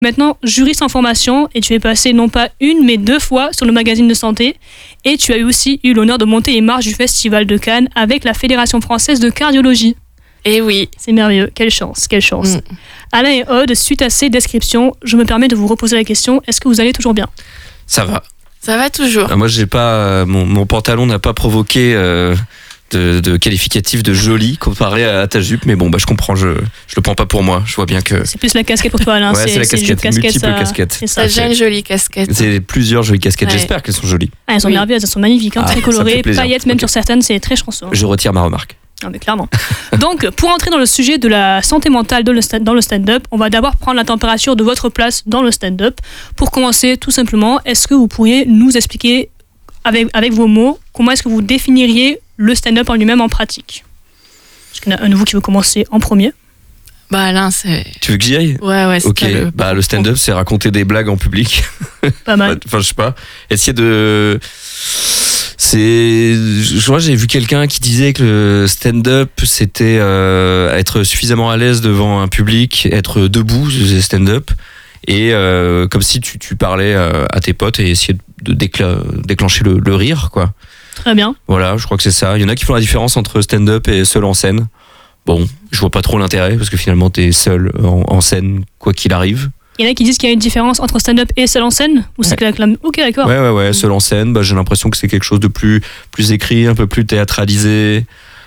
maintenant juriste en formation et tu es passé non pas une mais 2 fois sur le magazine de santé et tu as aussi eu l'honneur de monter les marches du Festival de Cannes avec la Fédération française de cardiologie. Et oui. C'est merveilleux, quelle chance, quelle chance. Alain et Aude, suite à ces descriptions, je me permets de vous reposer la question, est-ce que vous allez toujours bien ? Ça va. Ça va toujours. Moi, j'ai pas mon pantalon n'a pas provoqué de qualificatif de joli comparé à ta jupe, mais bon, je comprends, je le prends pas pour moi. Je vois bien que c'est plus la casquette pour toi, Alain. Ouais, c'est la casquette, multiple casquettes. C'est ça. T'as déjà une jolie casquette. C'est plusieurs jolies casquettes. Ouais. J'espère qu'elles sont jolies. Elles sont merveilleuses, elles sont magnifiques, très colorées, paillettes même Okay. sur certaines, c'est très chanceux. Je retire ma remarque. Non, mais clairement. Donc, pour entrer dans le sujet de la santé mentale dans le stand-up, on va d'abord prendre la température de votre place dans le stand-up. Pour commencer, tout simplement, est-ce que vous pourriez nous expliquer avec vos mots, comment est-ce que vous définiriez le stand-up en lui-même en pratique ? Est-ce qu'il y en a un de vous qui veut commencer en premier ? Alain, c'est... Tu veux que j'y aille ? Ouais, c'est Ok, le stand-up, c'est raconter des blagues en public. Pas mal. Enfin, je sais pas. Essayer de... Je crois que j'ai vu quelqu'un qui disait que le stand-up, c'était être suffisamment à l'aise devant un public, être debout, c'est stand-up, et comme si tu parlais à tes potes et essayer de déclencher le rire, quoi. Très bien. Voilà, je crois que c'est ça. Il y en a qui font la différence entre stand-up et seul en scène. Bon, je vois pas trop l'intérêt, parce que finalement, t'es seul en scène, quoi qu'il arrive. Il y en a qui disent qu'il y a une différence entre stand-up et seul en scène ou c'est que Ok, d'accord. Ouais, seul en scène, j'ai l'impression que c'est quelque chose de plus écrit, un peu plus théâtralisé,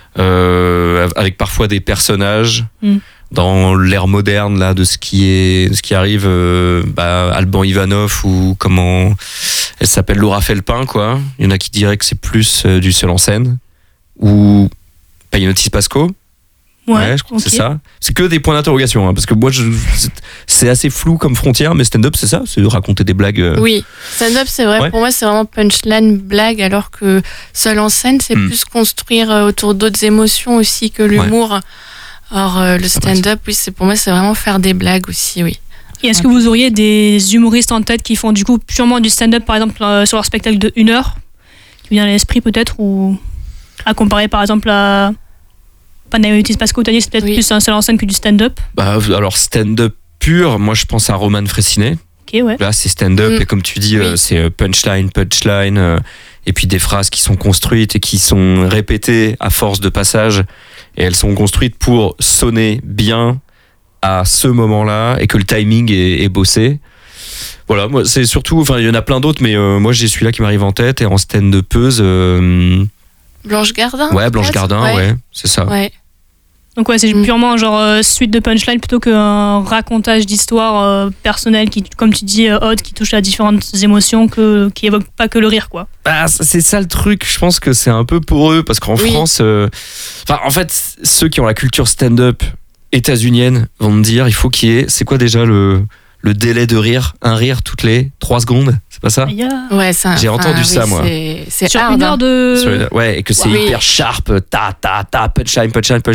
avec parfois des personnages. Dans l'ère moderne là, de ce qui arrive, Alban Ivanov ou comment elle s'appelle, Laura Felpin, quoi. Il y en a qui diraient que c'est plus du seul en scène. Ou Payanotis Pasco. Ouais, je crois que c'est ça. C'est que des points d'interrogation, parce que moi, c'est assez flou comme frontière, mais stand-up, c'est ça, c'est de raconter des blagues. Oui, stand-up, c'est vrai. Ouais. Pour moi, c'est vraiment punchline, blague, alors que seul en scène, c'est plus construire autour d'autres émotions aussi que l'humour. Ouais. Or, le stand-up, oui, pour moi, c'est vraiment faire des blagues aussi, oui. Et est-ce que vous auriez des humoristes en tête qui font du coup purement du stand-up, par exemple, sur leur spectacle de 1 heure, qui vient à l'esprit peut-être, ou à comparer par exemple à Panayotis Pasco, t'as dit c'est peut-être plus un seul en scène que du stand-up. Alors stand-up pur, moi je pense à Roman Fressinet. Ok, ouais. Là c'est stand-up et comme tu dis, c'est punchline, et puis des phrases qui sont construites et qui sont répétées à force de passage, et elles sont construites pour sonner bien à ce moment-là et que le timing est bossé. Voilà, moi c'est surtout, il y en a plein d'autres, mais moi j'ai celui-là qui m'arrive en tête, et en stand-upeuse... Blanche Gardin. Ouais, Blanche Gardin, ouais, c'est ça. Ouais. Donc ouais, c'est purement genre suite de punchline plutôt qu'un racontage d'histoire personnelle qui, comme tu dis, Aude, qui touche à différentes émotions, qui évoque pas que le rire, quoi. C'est ça le truc, je pense que c'est un peu pour eux, parce qu'en France, en fait, ceux qui ont la culture stand-up états-unienne vont me dire, il faut qu'il y ait, c'est quoi déjà le délai de rire, un rire toutes les 3 secondes, c'est pas ça ? Ouais, j'ai entendu ça, moi. C'est sur hard, 1 heure de... Ouais, et que c'est hyper sharp, punchline.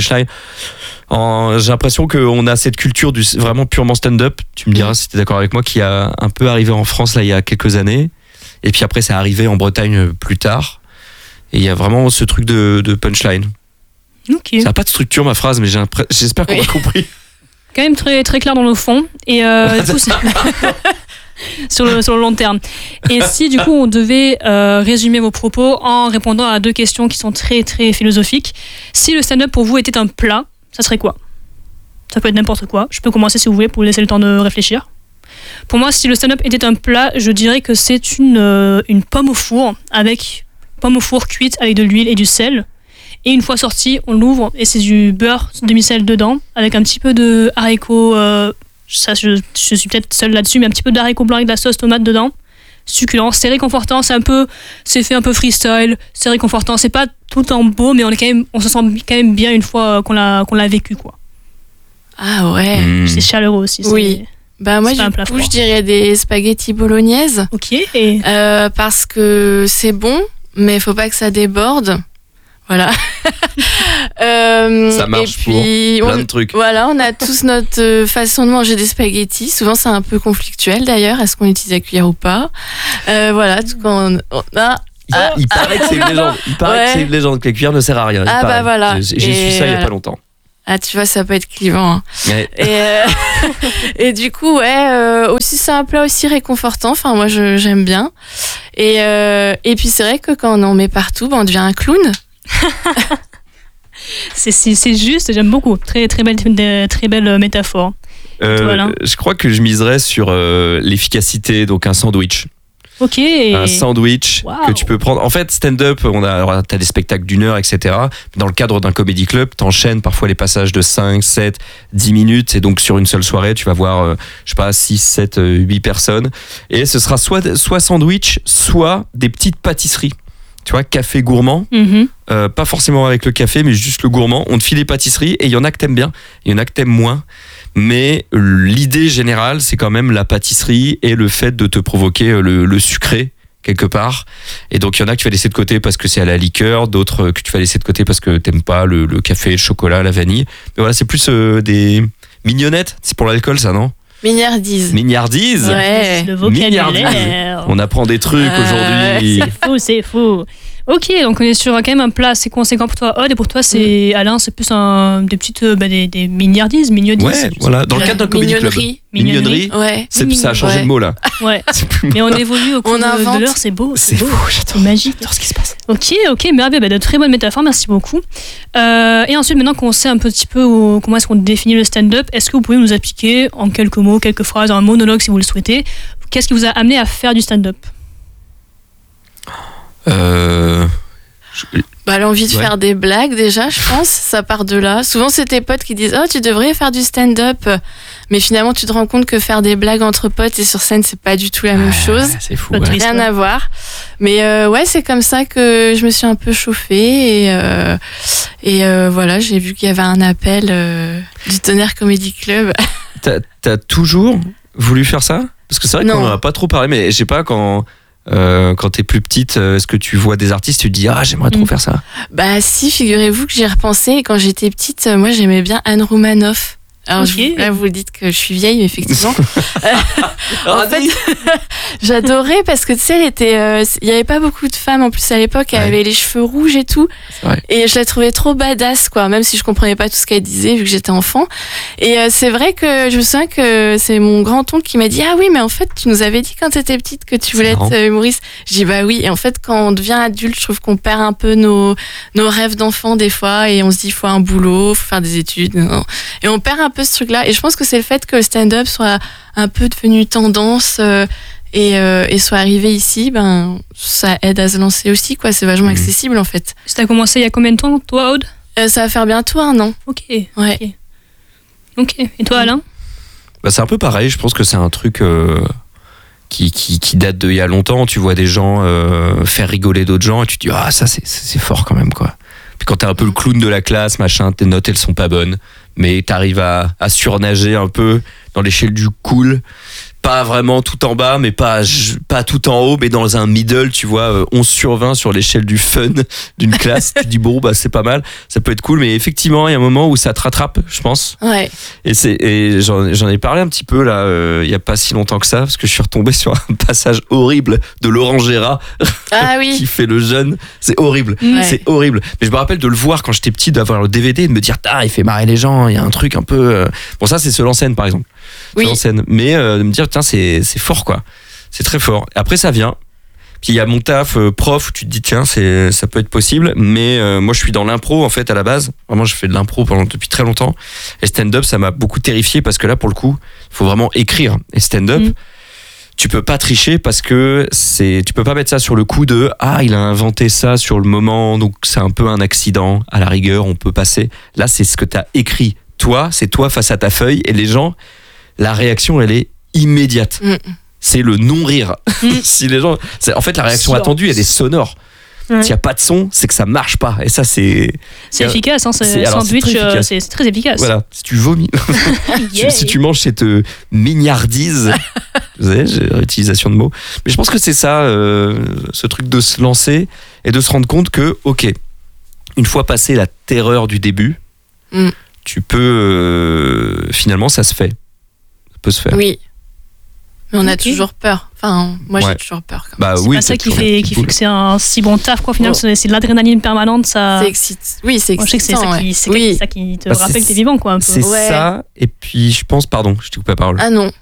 J'ai l'impression qu'on a cette culture du vraiment purement stand-up. Tu me diras si t'es d'accord avec moi, qui a un peu arrivé en France là il y a quelques années, et puis après c'est arrivé en Bretagne plus tard. Et il y a vraiment ce truc de punchline. Ok. Ça n'a pas de structure ma phrase, mais j'espère qu'on a compris. Quand même très, très clair dans le fond. Et du coup, sur le long terme. Et si du coup on devait résumer vos propos en répondant à 2 questions qui sont très très philosophiques. Si le stand-up pour vous était un plat, ça serait quoi ? Ça peut être n'importe quoi. Je peux commencer si vous voulez pour vous laisser le temps de réfléchir. Pour moi, si le stand-up était un plat, je dirais que c'est une pomme au four cuite avec de l'huile et du sel. Et une fois sorti, on l'ouvre et c'est du beurre demi-sel dedans, avec un petit peu de haricots, ça je suis peut-être seule là-dessus, mais un petit peu d'haricots blancs avec de la sauce tomate dedans. Succulent, c'est réconfortant, c'est fait un peu freestyle, c'est réconfortant, c'est pas tout le temps beau, mais on se sent quand même bien une fois qu'on l'a vécu, quoi. Ah ouais. C'est chaleureux aussi. Oui. Moi du coup je dirais des spaghettis bolognaises. Ok. Parce que c'est bon, mais il faut pas que ça déborde. Voilà. Ça marche et puis, pour plein de trucs. Voilà, on a tous notre façon de manger des spaghettis. Souvent, c'est un peu conflictuel d'ailleurs. Est-ce qu'on utilise la cuillère ou pas ? Voilà, tout quand on a... Il paraît que c'est une légende. Il paraît que c'est une légende, que la cuillère ne sert à rien. Voilà. J'ai su ça il y a pas longtemps. Ah, tu vois, ça peut être clivant. Hein. Ouais. Et du coup, aussi c'est un plat aussi réconfortant. Enfin, moi, j'aime bien. Et puis c'est vrai que quand on en met partout, on devient un clown. C'est juste, j'aime beaucoup. Très belle métaphore. Je crois que je miserais sur l'efficacité, donc un sandwich. Ok. Un sandwich que tu peux prendre. En fait, stand-up, t'as des spectacles d'1 heure, etc. Dans le cadre d'un comedy club, t'enchaînes parfois les passages de 5, 7, 10 minutes. Et donc, sur une seule soirée, tu vas voir, 6, 7, 8 personnes. Et ce sera soit sandwich, soit des petites pâtisseries. Tu vois, café gourmand. Pas forcément avec le café, mais juste le gourmand. On te file les pâtisseries et il y en a que t'aimes bien, il y en a que t'aimes moins. Mais l'idée générale, c'est quand même la pâtisserie et le fait de te provoquer le sucré quelque part. Et donc, il y en a que tu vas laisser de côté parce que c'est à la liqueur, d'autres que tu vas laisser de côté parce que t'aimes pas le café, le chocolat, la vanille. Mais voilà, c'est plus des mignonnettes. C'est pour l'alcool, ça, non ? Mignardise. Ouais. Le vocabulaire. On apprend des trucs aujourd'hui. C'est faux. Ok, donc on est sur quand même un plat assez conséquent pour toi, Aude, et pour toi, c'est Alain, c'est plus des petites des mignardises, mignodises. Ouais, voilà, dans le cadre d'un comedy club. Mignonnerie. Ouais. Ça a changé de mot là. Ouais. Mais on évolue au cours de l'heure, c'est beau. C'est beau, j'adore. Magique. J'adore ce qui se passe. Ok, merveilleux, de très bonnes métaphores, merci beaucoup. Et ensuite, maintenant qu'on sait un petit peu comment est-ce qu'on définit le stand-up, est-ce que vous pouvez nous appliquer en quelques mots, quelques phrases, un monologue si vous le souhaitez, qu'est-ce qui vous a amené à faire du stand-up ? L'envie de faire des blagues déjà, je pense, ça part de là. Souvent c'est tes potes qui disent « Oh, tu devrais faire du stand-up ». Mais finalement tu te rends compte que faire des blagues entre potes et sur scène, c'est pas du tout la même chose. C'est fou. Rien à voir. Mais c'est comme ça que je me suis un peu chauffée et voilà, j'ai vu qu'il y avait un appel du Tonnerre Comedy Club. T'as toujours voulu faire ça ? Parce que c'est vrai qu'on en a pas trop parlé, mais je sais pas, quand t'es plus petite, est-ce que tu vois des artistes, tu te dis j'aimerais trop faire ça ? Bah si, figurez-vous que j'y ai repensé, et quand j'étais petite, moi j'aimais bien Anne Roumanoff. Alors là vous dites que je suis vieille, mais effectivement. En fait, j'adorais parce que tu sais, elle était, il y avait pas beaucoup de femmes en plus à l'époque, elle avait les cheveux rouges et tout, et je la trouvais trop badass quoi, même si je comprenais pas tout ce qu'elle disait vu que j'étais enfant. Et c'est vrai que je me souviens que c'est mon grand-oncle qui m'a dit oui, mais en fait tu nous avais dit quand t'étais petite que tu voulais être humoriste. Je dis bah oui, et en fait quand on devient adulte, je trouve qu'on perd un peu nos rêves d'enfant des fois, et on se dit faut un boulot, faut faire des études, et on perd un peu ce truc-là. Et je pense que c'est le fait que le stand-up soit un peu devenu tendance et soit arrivé ici, ça aide à se lancer aussi, quoi. C'est vachement accessible en fait. Ça a commencé il y a combien de temps, toi, Aude ? Ça va faire bientôt 1 an. Ok. Ouais. Ok. Et toi, Alain ? C'est un peu pareil. Je pense que c'est un truc qui date d'il y a longtemps. Tu vois des gens faire rigoler d'autres gens et tu te dis ça c'est fort quand même, quoi. Puis quand t'es un peu le clown de la classe, machin, tes notes elles sont pas bonnes, mais t'arrives à surnager un peu dans l'échelle du cool. Pas vraiment tout en bas, mais pas tout en haut, mais dans un middle, tu vois, 11/20 sur l'échelle du fun d'une classe. Tu te dis c'est pas mal, ça peut être cool, mais effectivement, il y a un moment où ça te rattrape, je pense. Ouais. Et j'en ai parlé un petit peu là, il y a pas si longtemps que ça, parce que je suis retombé sur un passage horrible de Laurent Gérard qui fait le jeune. C'est horrible, c'est horrible. Mais je me rappelle de le voir quand j'étais petit, d'avoir le DVD et de me dire il fait marrer les gens, il y a un truc un peu. Bon, ça c'est Seul en scène par exemple. En scène, mais de me dire c'est fort, quoi, c'est très fort. Après ça vient, puis il y a mon taf prof où tu te dis ça peut être possible, mais moi je suis dans l'impro en fait à la base, vraiment je fais de l'impro depuis très longtemps, et stand-up ça m'a beaucoup terrifié parce que là pour le coup il faut vraiment écrire, et stand-up tu peux pas tricher parce que tu peux pas mettre ça sur le coup de il a inventé ça sur le moment, donc c'est un peu un accident, à la rigueur on peut passer. Là c'est ce que t'as écrit, c'est toi face à ta feuille, et les gens, la réaction elle est immédiate. C'est le non-rire. Si les gens, en fait la réaction attendue elle est sonore. S'il n'y a pas de son, c'est que ça marche pas, et ça c'est efficace, sandwich, c'est très efficace. Voilà, si tu vomis si tu manges cette mignardise, vous savez, utilisation de mots, mais je pense que c'est ça, ce truc de se lancer et de se rendre compte que une fois passé la terreur du début, tu peux finalement ça se fait. Ça peut se faire. Oui. Mais on a toujours peur. Enfin, moi j'ai toujours peur. C'est pas ça qui fait que c'est un si bon taf, quoi. Au final, c'est de l'adrénaline permanente. Ça... C'est excitant. Oui, c'est excitant. Je sais que c'est ça qui te rappelle que t'es vivant, quoi, un peu. C'est ça. Et puis, je pense, pardon, je te coupe la parole. Ah non.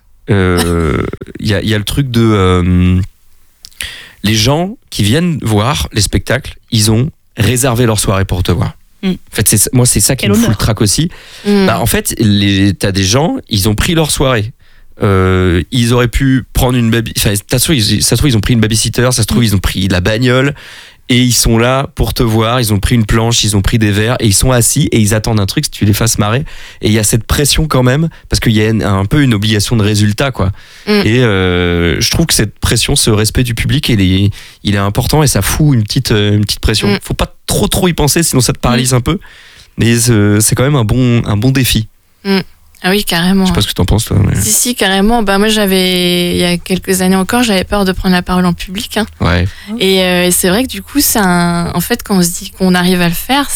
Il y a le truc de les gens qui viennent voir les spectacles, ils ont réservé leur soirée pour te voir. En fait, c'est ça qui me fout le trac aussi. En fait, t'as des gens, ils ont pris leur soirée. Ils auraient pu prendre une ça se trouve ils ont pris une babysitter, ça se trouve ils ont pris la bagnole et ils sont là pour te voir, ils ont pris une planche, ils ont pris des verres et ils sont assis et ils attendent un truc si tu les fasses marrer. Et il y a cette pression quand même parce qu'il y a un peu une obligation de résultat, quoi. Et je trouve que cette pression, ce respect du public, il est important et ça fout une petite pression. Faut pas trop y penser, sinon ça te paralyse un peu. Mais c'est quand même un bon défi. Ah oui, carrément. Je sais pas ce que t'en penses, toi. Mais... Si, carrément. Moi, il y a quelques années encore, j'avais peur de prendre la parole en public. Hein. Ouais. Et c'est vrai que du coup, en fait, quand on se dit qu'on arrive à le faire,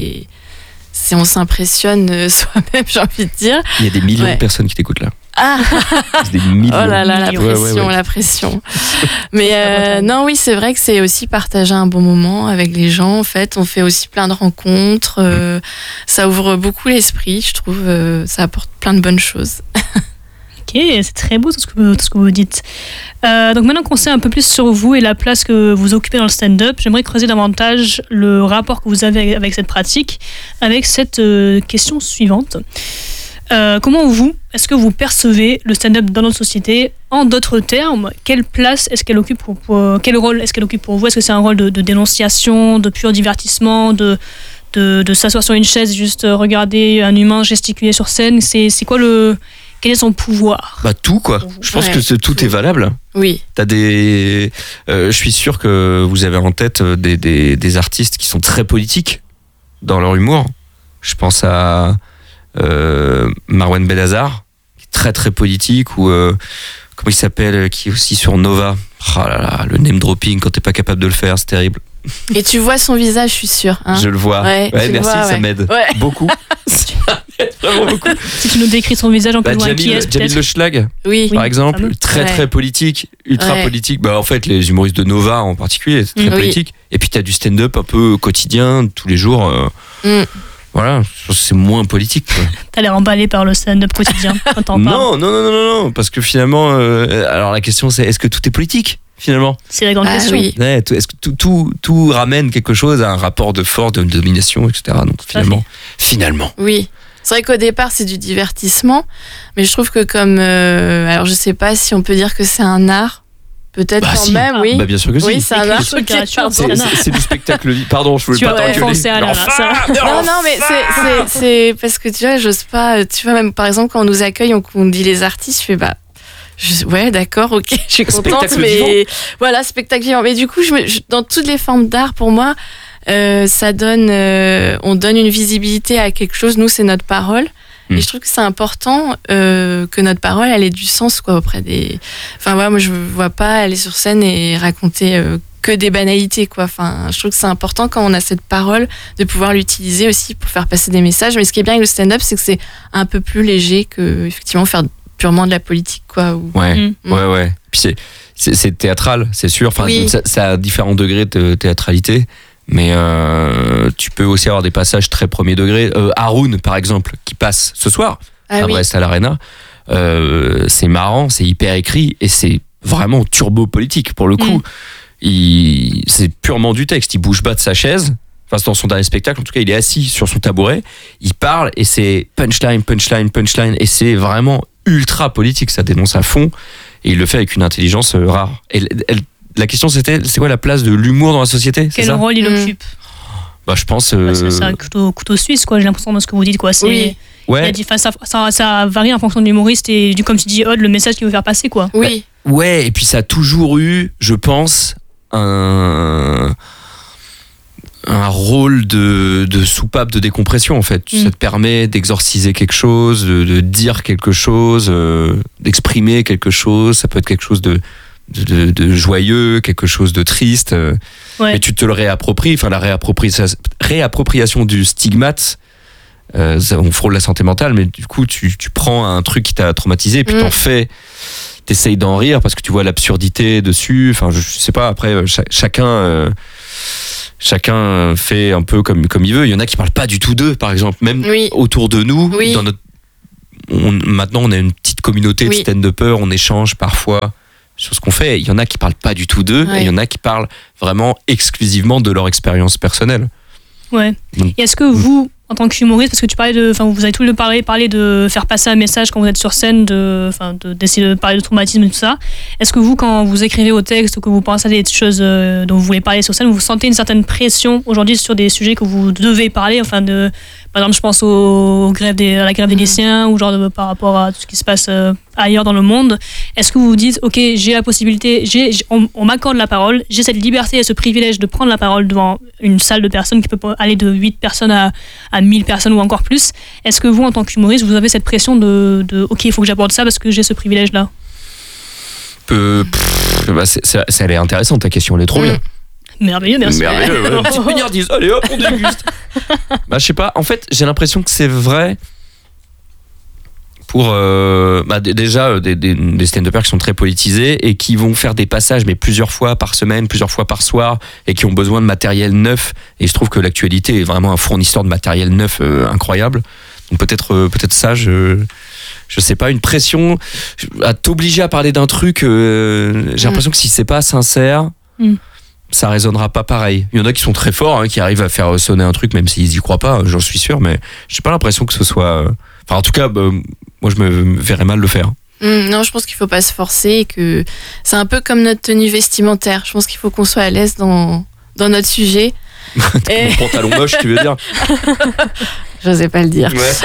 on s'impressionne soi-même, j'ai envie de dire. Il y a des millions de personnes qui t'écoutent là. Ah c'est des millions. Oh là là, la pression. Mais non, oui, c'est vrai que c'est aussi partager un bon moment avec les gens. En fait, on fait aussi plein de rencontres. Ça ouvre beaucoup l'esprit, je trouve. Ça apporte plein de bonnes choses. Ok, c'est très beau tout ce que vous dites. Donc maintenant qu'on sait un peu plus sur vous et la place que vous occupez dans le stand-up, j'aimerais creuser davantage le rapport que vous avez avec cette pratique, avec cette question suivante. Comment est-ce que vous percevez le stand-up dans notre société? En d'autres termes, quelle place est-ce qu'elle occupe quel rôle est-ce qu'elle occupe pour vous? Est-ce que c'est un rôle de dénonciation, de pur divertissement, de s'asseoir sur une chaise, juste regarder un humain gesticuler sur scène? C'est quoi quel est son pouvoir? Tout, quoi. Je pense que tout est valable. Oui. T'as je suis sûr que vous avez en tête des artistes qui sont très politiques dans leur humour. Je pense à Marwan Belazar, qui est très très politique, ou comment il s'appelle, qui est aussi sur Nova. Oh là là, le name dropping quand t'es pas capable de le faire, c'est terrible. Et tu vois son visage, je suis sûre. Hein. Je le vois. Ouais, merci, ça m'aide beaucoup. Vraiment beaucoup. Si tu nous décris son visage un peu loin, qui est Jamil Le Schlag, par exemple, très politique, ultra politique. En fait, les humoristes de Nova en particulier, c'est très politique. Et puis t'as du stand-up un peu quotidien, tous les jours. Voilà, c'est moins politique, quoi. T'as l'air emballé par le stand-up quotidien quand t'en parles. Non, parce que finalement, alors la question c'est, est-ce que tout est politique, finalement? C'est la grande question. Oui. Est-ce que tout ramène quelque chose à un rapport de force, de domination, etc. Donc finalement. Oui. C'est vrai qu'au départ, c'est du divertissement, mais je trouve que comme... alors je sais pas si on peut dire que c'est un art. Peut-être même, oui. Bien sûr que si. Oui, c'est un art. C'est du spectacle. Pardon, je voulais pas t'engueuler. Non, mais c'est parce que tu vois, j'ose pas. Tu vois, même par exemple, quand on nous accueille, on dit les artistes, je fais ouais, d'accord, ok, je suis contente, mais voilà, spectacle vivant. Mais du coup, dans toutes les formes d'art, pour moi, ça donne, on donne une visibilité à quelque chose. Nous, c'est notre parole. Et je trouve que c'est important que notre parole, elle ait du sens, quoi, auprès des... Enfin, voilà, moi, je ne vois pas aller sur scène et raconter que des banalités, quoi. Enfin, je trouve que c'est important, quand on a cette parole, de pouvoir l'utiliser aussi pour faire passer des messages. Mais ce qui est bien avec le stand-up, c'est que c'est un peu plus léger que, effectivement, faire purement de la politique, quoi. Ouais. Puis c'est théâtral, c'est sûr. Enfin, ça a différents degrés de théâtralité. Mais tu peux aussi avoir des passages très premier degré. Haroun, par exemple, qui passe ce soir à Brest à l'Arena. C'est marrant, c'est hyper écrit et c'est vraiment turbo politique pour le coup. C'est purement du texte. Il bouge pas de sa chaise. Enfin, dans son dernier spectacle, en tout cas, il est assis sur son tabouret. Il parle et c'est punchline. Et c'est vraiment ultra politique. Ça dénonce à fond. Et il le fait avec une intelligence rare. Et la question, c'est quoi la place de l'humour dans la société? Quel rôle il occupe? Je pense... C'est un couteau suisse, quoi. J'ai l'impression de ce que vous dites, quoi. Ça varie en fonction de l'humoriste et comme tu dis, le message qu'il veut faire passer, quoi. Oui. Ouais, et puis ça a toujours eu, je pense, un rôle de soupape de décompression, en fait. Ça te permet d'exorciser quelque chose, de dire quelque chose, d'exprimer quelque chose. Ça peut être quelque chose de joyeux, quelque chose de triste, mais tu te le réappropries. Enfin, la réappropriation du stigmate, on frôle la santé mentale, mais du coup tu prends un truc qui t'a traumatisé et puis t'en fais t'essayes d'en rire parce que tu vois l'absurdité dessus. Enfin, je sais pas. Après, chacun fait un peu comme il veut. Il y en a qui parlent pas du tout d'eux, par exemple. Même autour de nous, dans maintenant, on a une petite communauté de stand-uppers. On échange parfois sur ce qu'on fait. Il y en a qui parlent pas du tout d'eux, et il y en a qui parlent vraiment exclusivement de leur expérience personnelle. Ouais. Donc, et est-ce que vous, en tant qu'humoriste, parce que tu parlais vous avez tous les deux parlé de faire passer un message quand vous êtes sur scène, d'essayer de parler de traumatisme et tout ça. Est-ce que vous, quand vous écrivez au texte ou que vous pensez à des choses dont vous voulez parler sur scène, vous sentez une certaine pression aujourd'hui sur des sujets que vous devez parler, par exemple, je pense à la grève des lycéens ou par rapport à tout ce qui se passe ailleurs dans le monde. Est-ce que vous vous dites, ok, j'ai la possibilité, on m'accorde la parole, j'ai cette liberté et ce privilège de prendre la parole devant une salle de personnes qui peut aller de 8 personnes à 1000 personnes ou encore plus. Est-ce que vous, en tant qu'humoriste, vous avez cette pression de ok, il faut que j'aborde ça parce que j'ai ce privilège-là? Elle est intéressante, ta question, elle est trop bien. Merveilleux, merci. Merveilleux, ouais. Petite milliardise, allez hop, on déguste. Je sais pas, en fait, j'ai l'impression que c'est vrai pour déjà des stand-uppers qui sont très politisés et qui vont faire des passages, mais plusieurs fois par semaine, plusieurs fois par soir, et qui ont besoin de matériel neuf. Et je trouve que l'actualité est vraiment un fournisseur de matériel neuf incroyable. Donc peut-être ça, je sais pas, une pression à t'obliger à parler d'un truc. J'ai l'impression que si c'est pas sincère, ça résonnera pas pareil. Il y en a qui sont très forts, qui arrivent à faire sonner un truc même s'ils y croient pas, j'en suis sûr, mais j'ai pas l'impression que ce soit... Enfin, en tout cas, moi je me verrais mal le faire. Non, je pense qu'il faut pas se forcer et que c'est un peu comme notre tenue vestimentaire. Je pense qu'il faut qu'on soit à l'aise dans notre sujet. Mon pantalon moche, tu veux dire? J'osais pas le dire. Ouais.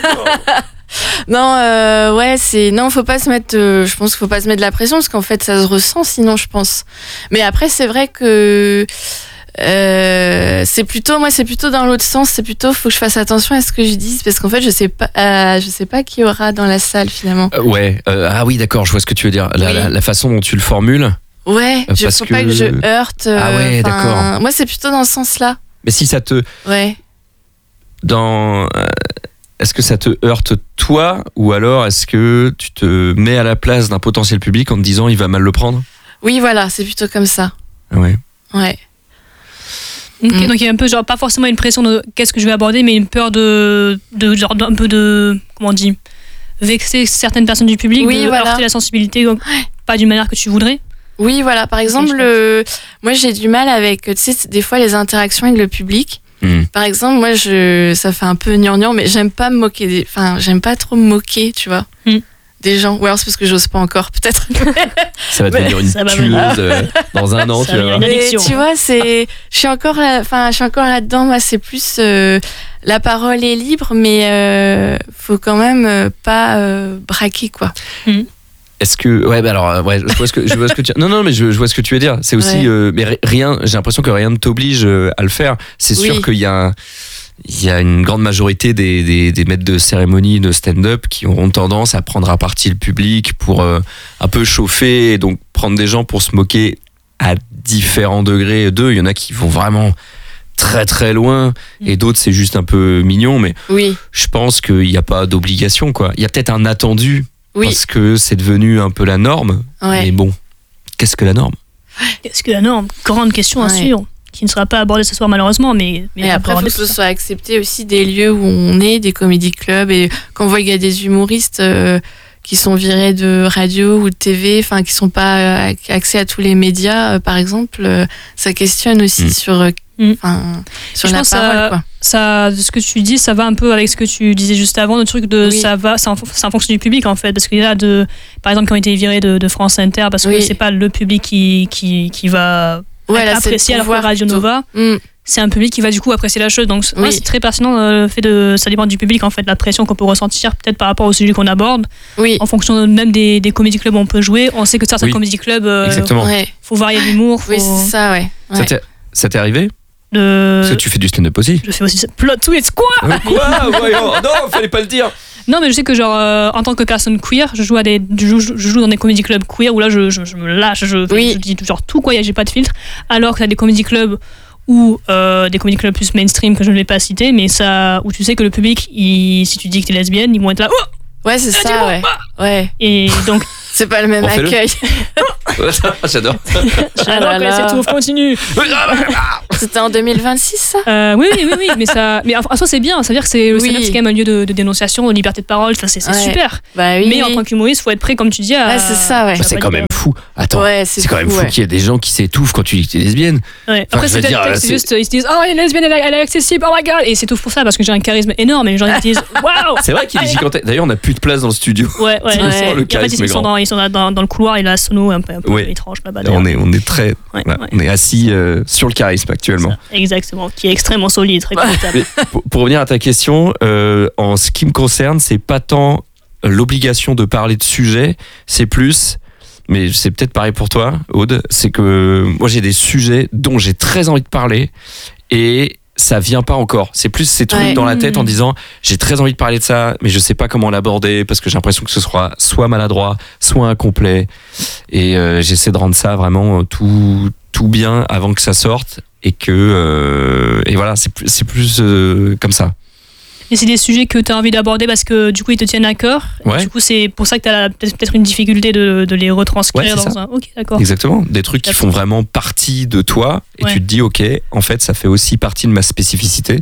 Non, faut pas se mettre. Je pense qu'il faut pas se mettre de la pression parce qu'en fait, ça se ressent. Sinon, je pense. Mais après, c'est vrai que c'est plutôt dans l'autre sens. C'est plutôt, faut que je fasse attention à ce que je dis parce qu'en fait, je sais pas qui y aura dans la salle finalement. Ah oui, d'accord. Je vois ce que tu veux dire. La façon dont tu le formules. Ouais. Faut pas que je heurte. Ah ouais, d'accord. Moi, c'est plutôt dans ce sens-là. Mais si ça te. Ouais. Est-ce que ça te heurte toi ou alors est-ce que tu te mets à la place d'un potentiel public en te disant il va mal le prendre? Oui, voilà, c'est plutôt comme ça. Ouais. Ouais. Okay, donc il y a un peu pas forcément une pression de qu'est-ce que je vais aborder, mais une peur de un peu de comment on dit, vexer certaines personnes du public, heurter la sensibilité, pas d'une manière que tu voudrais. Oui, voilà. Par exemple, moi j'ai du mal avec, tu sais, des fois les interactions avec le public. Par exemple, moi, ça fait un peu gnangnan, mais j'aime pas me moquer j'aime pas trop me moquer, tu vois, des gens. Ou alors c'est parce que j'ose pas encore, peut-être. Ça va devenir une tueuse dans un an, tu vois. Tu vois, je suis encore là-dedans. Moi, c'est plus la parole est libre, mais faut quand même pas braquer, quoi. Est-ce que je vois ce que tu non mais je vois ce que tu veux dire. C'est aussi mais rien, j'ai l'impression que rien ne t'oblige à le faire. C'est sûr qu'il y a une grande majorité des maîtres de cérémonie de stand-up qui auront tendance à prendre à partie le public pour un peu chauffer et donc prendre des gens pour se moquer à différents degrés d'eux. Il y en a qui vont vraiment très très loin et d'autres c'est juste un peu mignon, mais je pense qu'il n'y a pas d'obligation, quoi. Il y a peut-être un attendu. Parce que c'est devenu un peu la norme. Mais bon, qu'est-ce que la norme? Qu'est-ce que la norme? Grande question à suivre, qui ne sera pas abordée ce soir malheureusement. Mais après, il faut que ce soit accepté aussi des lieux où on est, des comédie clubs. Et quand on voit qu'il y a des humoristes qui sont virés de radio ou de TV, qui ne sont pas accès à tous les médias, par exemple, ça questionne aussi sur la parole, quoi. Ça, ce que tu dis, ça va un peu avec ce que tu disais juste avant, le truc de c'est en fonction du public en fait, parce qu'il y a par exemple qui ont été virés de France Inter parce que c'est pas le public qui va apprécier, alors que Radio Nova c'est un public qui va du coup apprécier la chose, donc c'est très pertinent le fait ça dépend du public en fait, la pression qu'on peut ressentir peut-être par rapport au sujet qu'on aborde, en fonction même des comédie clubs où on peut jouer. On sait que certains comédie clubs faut varier l'humour, c'est ça. Ça t'est arrivé? Parce que tu fais du stand-up aussi. Je fais aussi ça. Plot twist, quoi? Voyons. Non, fallait pas le dire. Non, mais je sais que en tant que personne queer, je joue dans des comédie clubs queer où là je me lâche, je dis genre tout, quoi, j'ai pas de filtre. Alors que t'as des comédie clubs ou des comédie clubs plus mainstream que je ne vais pas citer, mais ça, où tu sais que le public, si tu dis que t'es lesbienne, ils vont être là. Ouais, c'est ça, ouais. Et donc C'est pas le même accueil. J'adore. J'adore quand c'est tout, continue. C'était en 2026, ça Oui, mais en soi c'est bien, ça veut dire que le stand-up c'est quand même un lieu de dénonciation, de liberté de parole, c'est super. Mais en tant qu'humoriste, faut être prêt, comme tu dis, à... c'est ça, ouais. C'est quand même fou. Attends, c'est quand même fou qu'il y ait des gens qui s'étouffent quand tu dis que t'es lesbienne. Ouais. Après, c'est juste, ils se disent, oh, elle est lesbienne, elle est accessible, oh my god, et c'est tout pour ça, parce que j'ai un charisme énorme, et les gens ils disent, waouh. C'est vrai qu'il est gigantesque. D'ailleurs, on n'a plus de place dans le studio. Ouais. Le charisme est grand. Ils sont dans le couloir, et la sono un peu étrange là-bas. On est très, on est assis sur le charisme actuellement. Exactement, qui est extrêmement solide, très confortable. Pour revenir à ta question, en ce qui me concerne, c'est pas tant l'obligation de parler de sujets, c'est plus, mais c'est peut-être pareil pour toi, Aude, c'est que moi j'ai des sujets dont j'ai très envie de parler et ça vient pas encore. C'est plus ces trucs dans la tête en disant j'ai très envie de parler de ça, mais je sais pas comment l'aborder parce que j'ai l'impression que ce sera soit maladroit, soit incomplet. Et j'essaie de rendre ça vraiment tout bien avant que ça sorte et que et voilà, c'est plus comme ça. Et c'est des sujets que tu as envie d'aborder parce que du coup ils te tiennent à cœur. Ouais. Du coup c'est pour ça que tu as peut-être une difficulté de les retranscrire dans un. Ok, d'accord. Exactement. Des trucs qui font vraiment partie de toi et tu te dis ok, en fait ça fait aussi partie de ma spécificité.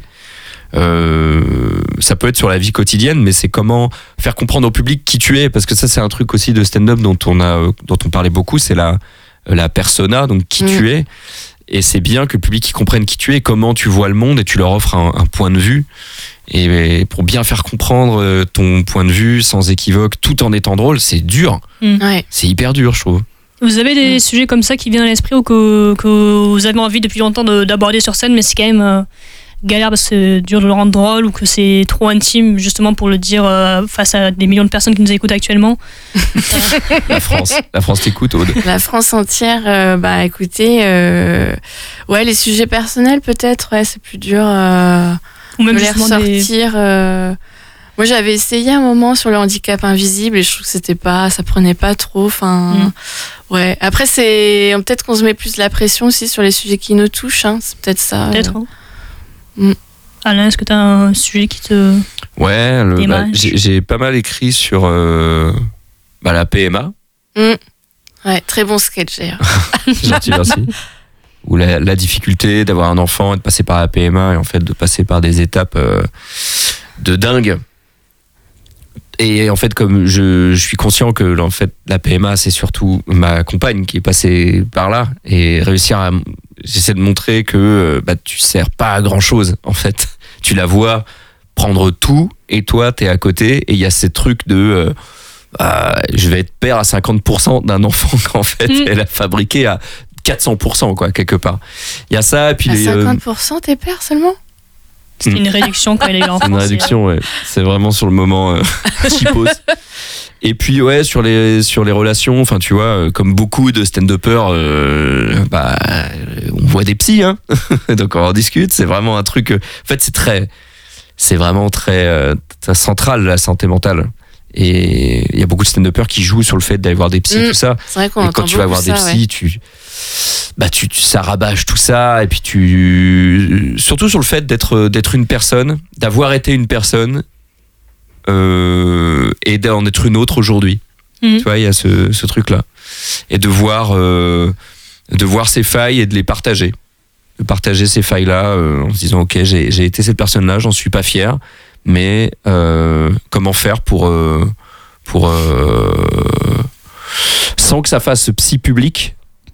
Ça peut être sur la vie quotidienne, mais c'est comment faire comprendre au public qui tu es, parce que ça c'est un truc aussi de stand-up dont on parlait beaucoup, c'est la persona, donc qui tu es. Et c'est bien que le public comprenne qui tu es, comment tu vois le monde, et tu leur offres un point de vue. Et pour bien faire comprendre ton point de vue sans équivoque, tout en étant drôle, c'est dur. C'est hyper dur, je trouve. Vous avez des sujets comme ça qui viennent à l'esprit ou que vous avez envie depuis longtemps d'aborder sur scène, mais c'est quand même galère parce que c'est dur de le rendre drôle ou que c'est trop intime justement pour le dire face à des millions de personnes qui nous écoutent actuellement? La France t'écoute, Aude. La France entière, écoutez, les sujets personnels peut-être, c'est plus dur ou même de les ressortir. Moi j'avais essayé un moment sur le handicap invisible et je trouve que ça prenait pas trop. Après c'est peut-être qu'on se met plus la pression aussi sur les sujets qui nous touchent, c'est peut-être ça. Peut-être. Alain, est-ce que tu as un sujet qui te... j'ai pas mal écrit sur la PMA. Ouais, très bon sketch d'ailleurs. Gentil, merci. Ou la difficulté d'avoir un enfant et de passer par la PMA et en fait de passer par des étapes de dingue. Et en fait, comme je suis conscient que en fait, la PMA, c'est surtout ma compagne qui est passée par là et j'essaie de montrer que tu sers pas à grand chose en fait. Tu la vois prendre tout et toi t'es à côté et il y a ces trucs de je vais être père à 50% d'un enfant qu'en fait elle a fabriqué à 400% quoi, quelque part. Il y a ça et puis à 50% t'es père seulement? C'est une réduction quand il est enfant. C'est une réduction, ouais. C'est vraiment sur le moment cheapos. Et puis sur les relations, enfin tu vois, comme beaucoup de stand-uppers, on voit des psys, donc on en discute. C'est vraiment un truc. En fait, c'est vraiment très central la santé mentale. Et il y a beaucoup de stand-uppers qui jouent sur le fait d'aller voir des psys, tout ça. C'est vrai qu'on et quand tu vas voir des psys, ça rabâche tout ça. Et puis surtout sur le fait d'être une personne, d'avoir été une personne. Et d'en être une autre aujourd'hui. Tu vois, il y a ce truc-là. Et de voir ses failles et de les partager. De partager ces failles-là en se disant, ok, j'ai été cette personne-là, j'en suis pas fier, mais comment faire pour sans que ça fasse psy public,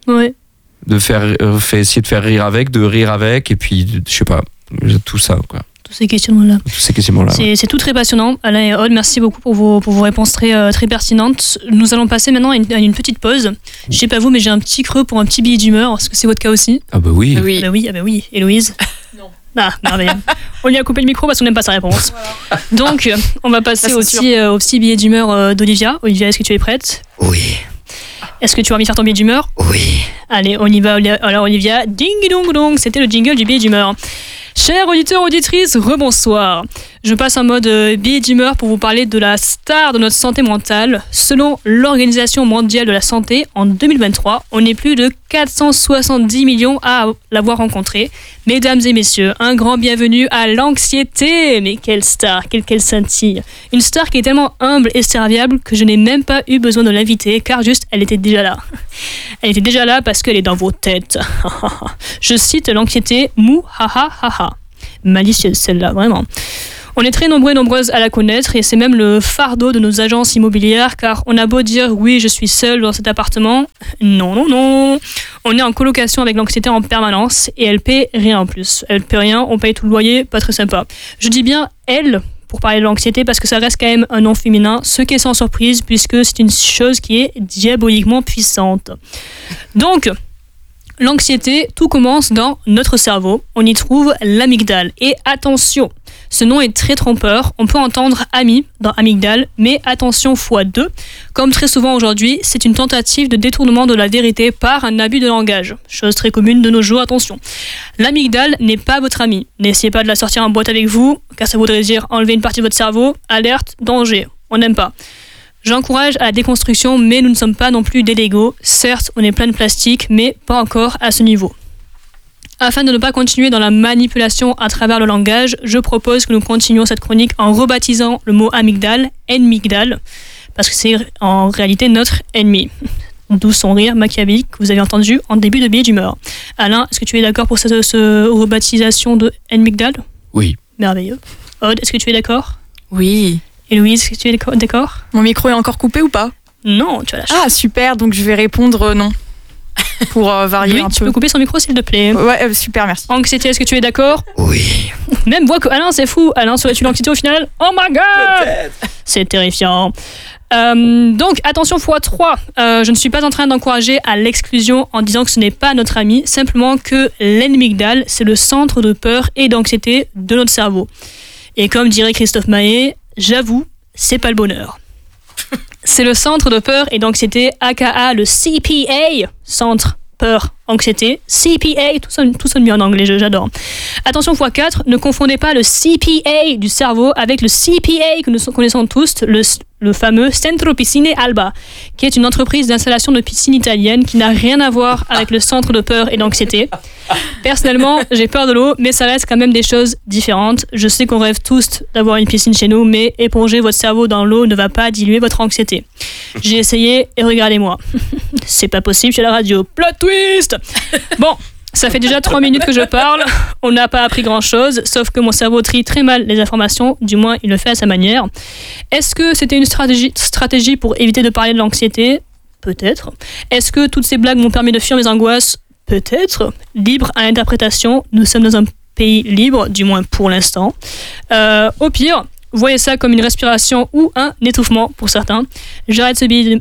essayer de faire rire avec, et puis, je sais pas, tout ça, quoi. Tous ces questionnements-là. C'est tout très passionnant. Alain et Aude, merci beaucoup pour vos réponses très, très pertinentes. Nous allons passer maintenant à une petite pause. Je sais pas vous, mais j'ai un petit creux pour un petit billet d'humeur. Est-ce que c'est votre cas aussi? Ah bah oui. Oui. Héloïse? Non. Ah, merveilleux. On lui a coupé le micro parce qu'on n'aime pas sa réponse. Voilà. Donc, on va passer au petit billet d'humeur d'Olivia. Olivia, est-ce que tu es prête? Oui. Est-ce que tu as envie de faire ton billet d'humeur? Oui. Allez, on y va. Alors, Olivia, ding dong dong, c'était le jingle du billet d'humeur. Chers auditeurs, auditrices, rebonsoir. Je passe en mode billet d'humeur pour vous parler de la star de notre santé mentale. Selon l'Organisation mondiale de la santé, en 2023, on est plus de 470 millions à l'avoir rencontré. Mesdames et messieurs, un grand bienvenue à l'anxiété. Mais quelle star, quelle scintille. Une star qui est tellement humble et serviable que je n'ai même pas eu besoin de l'inviter, car juste, elle était déjà là. Elle était déjà là parce qu'elle est dans vos têtes. Je cite l'anxiété, mou ha ha ha ha. Malicieuse celle-là, vraiment. On est très nombreux et nombreuses à la connaître et c'est même le fardeau de nos agences immobilières car on a beau dire oui je suis seule dans cet appartement, non. On est en colocation avec l'anxiété en permanence et elle paie rien en plus. Elle paie rien, on paye tout le loyer, pas très sympa. Je dis bien elle pour parler de l'anxiété parce que ça reste quand même un nom féminin, ce qui est sans surprise puisque c'est une chose qui est diaboliquement puissante. Donc, l'anxiété, tout commence dans notre cerveau. On y trouve l'amygdale. Et attention, ce nom est très trompeur. On peut entendre ami dans amygdale, mais attention x2. Comme très souvent aujourd'hui, c'est une tentative de détournement de la vérité par un abus de langage. Chose très commune de nos jours, attention. L'amygdale n'est pas votre ami. N'essayez pas de la sortir en boîte avec vous, car ça voudrait dire enlever une partie de votre cerveau. Alerte, danger. On n'aime pas. J'encourage à la déconstruction, mais nous ne sommes pas non plus des Legos. Certes, on est plein de plastique, mais pas encore à ce niveau. Afin de ne pas continuer dans la manipulation à travers le langage, je propose que nous continuions cette chronique en rebaptisant le mot amygdale, enmygdale, parce que c'est en réalité notre ennemi. D'où son rire machiavélique que vous avez entendu en début de billet d'humeur. Alain, est-ce que tu es d'accord pour cette rebaptisation de enmygdale ? Oui. Merveilleux. Aude, est-ce que tu es d'accord ? Oui. Et Louise, est-ce que tu es d'accord ? Mon micro est encore coupé ou pas ? Non, tu as la chance. Ah, super, donc je vais répondre non. Pour varier un peu. Tu peux couper son micro s'il te plaît. Ouais, super, merci. Anxiété, est-ce que tu es d'accord ? Oui. Même voix que Alain, c'est fou. Alain, serais-tu l'anxiété au final ? Oh my god ! C'est terrifiant. Donc, attention x3. Je ne suis pas en train d'encourager à l'exclusion en disant que ce n'est pas notre ami, simplement que l'amygdale, c'est le centre de peur et d'anxiété de notre cerveau. Et comme dirait Christophe Maé, j'avoue, c'est pas le bonheur. C'est le centre de peur et d'anxiété, aka le CPA, centre peur, anxiété, CPA, tout sonne mieux en anglais, j'adore. Attention x4, ne confondez pas le CPA du cerveau avec le CPA que nous connaissons tous, le fameux Centro Piscine Alba, qui est une entreprise d'installation de piscine italienne qui n'a rien à voir avec le centre de peur et d'anxiété. Personnellement, j'ai peur de l'eau, mais ça reste quand même des choses différentes. Je sais qu'on rêve tous d'avoir une piscine chez nous, mais éponger votre cerveau dans l'eau ne va pas diluer votre anxiété. J'ai essayé et regardez-moi. C'est pas possible chez la radio. Plot twist! Bon, ça fait déjà 3 minutes que je parle. On n'a pas appris grand-chose, sauf que mon cerveau trie très mal les informations. Du moins, il le fait à sa manière. Est-ce que c'était une stratégie pour éviter de parler de l'anxiété ? Peut-être. Est-ce que toutes ces blagues m'ont permis de fuir mes angoisses ? Peut-être. Libre à l'interprétation. Nous sommes dans un pays libre, du moins pour l'instant. Au pire, voyez ça comme une respiration ou un étouffement pour certains. J'arrête ce billet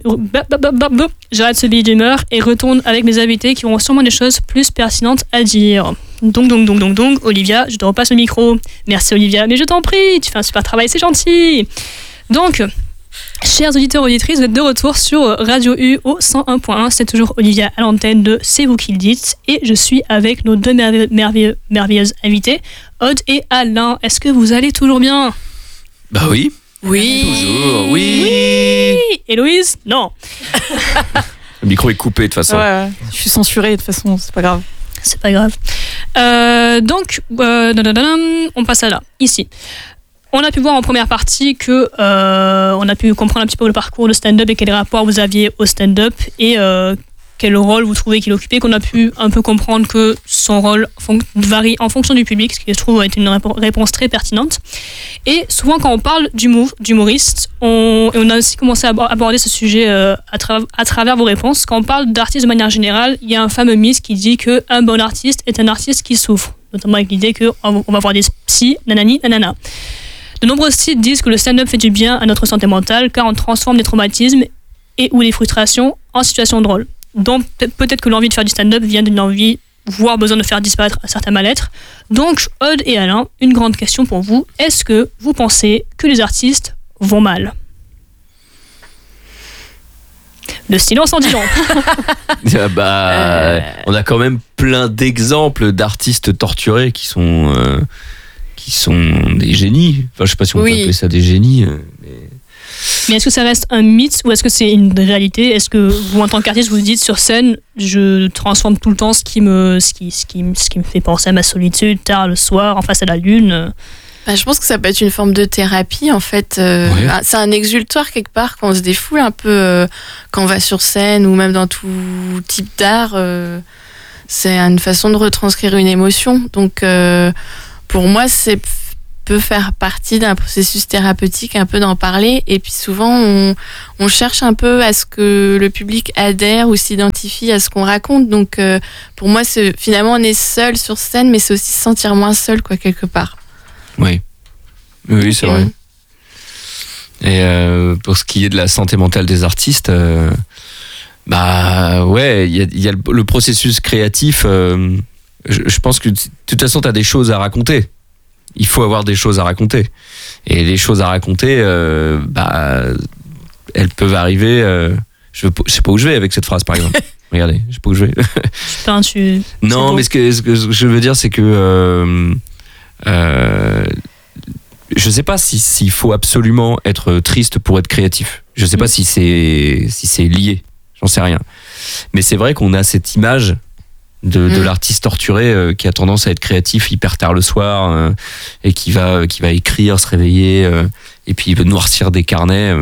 d'humeur et retourne avec mes invités qui auront sûrement des choses plus pertinentes à dire. Donc, Olivia, je te repasse le micro. Merci Olivia, mais je t'en prie, tu fais un super travail, c'est gentil. Donc, chers auditeurs, auditrices, vous êtes de retour sur Radio U au 101.1. C'est toujours Olivia à l'antenne de C'est vous qui le dites. Et je suis avec nos deux merveilleuses invités, Aude et Alain. Est-ce que vous allez toujours bien ? Bah oui. Oui. Toujours, oui. Et Louise ? Non. Le micro est coupé de toute façon. Ouais, je suis censurée de toute façon, c'est pas grave. C'est pas grave. Donc, on passe à là, ici. On a pu voir en première partie que on a pu comprendre un petit peu le parcours de stand-up et quel rapport vous aviez au stand-up et quel rôle vous trouvez qu'il occupait, qu'on a pu un peu comprendre que son rôle varie en fonction du public, ce qui je trouve est une réponse très pertinente. Et souvent quand on parle d'humoriste, on a aussi commencé à aborder ce sujet à travers vos réponses. Quand on parle d'artiste de manière générale, il y a un fameux mythe qui dit qu'un bon artiste est un artiste qui souffre, notamment avec l'idée qu'on va voir des psys, nanani, nanana. De nombreux sites disent que le stand-up fait du bien à notre santé mentale car on transforme des traumatismes et ou des frustrations en situations drôles. Donc peut-être que l'envie de faire du stand-up vient d'une envie, voire besoin de faire disparaître un certain mal-être. Donc Aude et Alain, une grande question pour vous. Est-ce que vous pensez que les artistes vont mal ? Le silence en dit long. On a quand même plein d'exemples d'artistes torturés qui sont qui sont des génies. Enfin, je sais pas si on peut appeler ça des génies. Mais est-ce que ça reste un mythe ou est-ce que c'est une réalité? Est-ce que vous, en tant qu'artiste, vous dites sur scène, je transforme tout le temps ce qui me fait penser à ma solitude, tard le soir, en face à la lune? Je pense que ça peut être une forme de thérapie, en fait. C'est un exutoire quelque part quand on se défoule un peu, quand on va sur scène ou même dans tout type d'art. C'est une façon de retranscrire une émotion. Donc, pour moi, c'est peut faire partie d'un processus thérapeutique, un peu d'en parler. Et puis souvent, on cherche un peu à ce que le public adhère ou s'identifie à ce qu'on raconte. Donc, pour moi, finalement, on est seul sur scène, mais c'est aussi se sentir moins seul, quoi, quelque part. Oui, c'est vrai. Et pour ce qui est de la santé mentale des artistes, il y a le processus créatif. Je pense que de toute façon, tu as des choses à raconter. Il faut avoir des choses à raconter. Et les choses à raconter, elles peuvent arriver. Je sais pas où je vais avec cette phrase, par exemple. Regardez, je sais pas où je vais. Non, mais ce que je veux dire, c'est que je sais pas s'il faut absolument être triste pour être créatif. Je sais pas si c'est lié. J'en sais rien. Mais c'est vrai qu'on a cette image de l'artiste torturé qui a tendance à être créatif hyper tard le soir et qui va écrire, se réveiller et puis il veut noircir des carnets.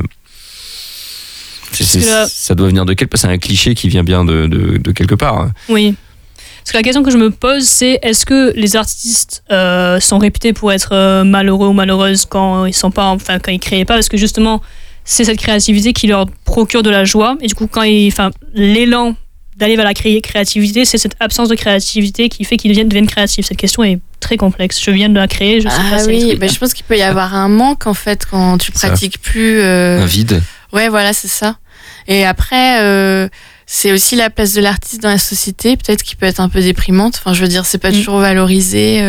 Ça doit venir de quelque part. C'est un cliché qui vient bien de quelque part. Oui. Parce que la question que je me pose, c'est est-ce que les artistes sont réputés pour être malheureux ou malheureuses quand ils sont pas, quand ils créent pas, parce que justement c'est cette créativité qui leur procure de la joie et du coup l'élan d'aller vers la créativité, c'est cette absence de créativité qui fait qu'ils deviennent créatifs. Cette question est très complexe. Je viens de la créer, je sais pas si je pense qu'il peut y avoir un manque en fait quand tu pratiques plus. Un vide. Ouais, voilà, c'est ça. Et après, c'est aussi la place de l'artiste dans la société, peut-être qui peut être un peu déprimante. Enfin, je veux dire, c'est pas toujours valorisé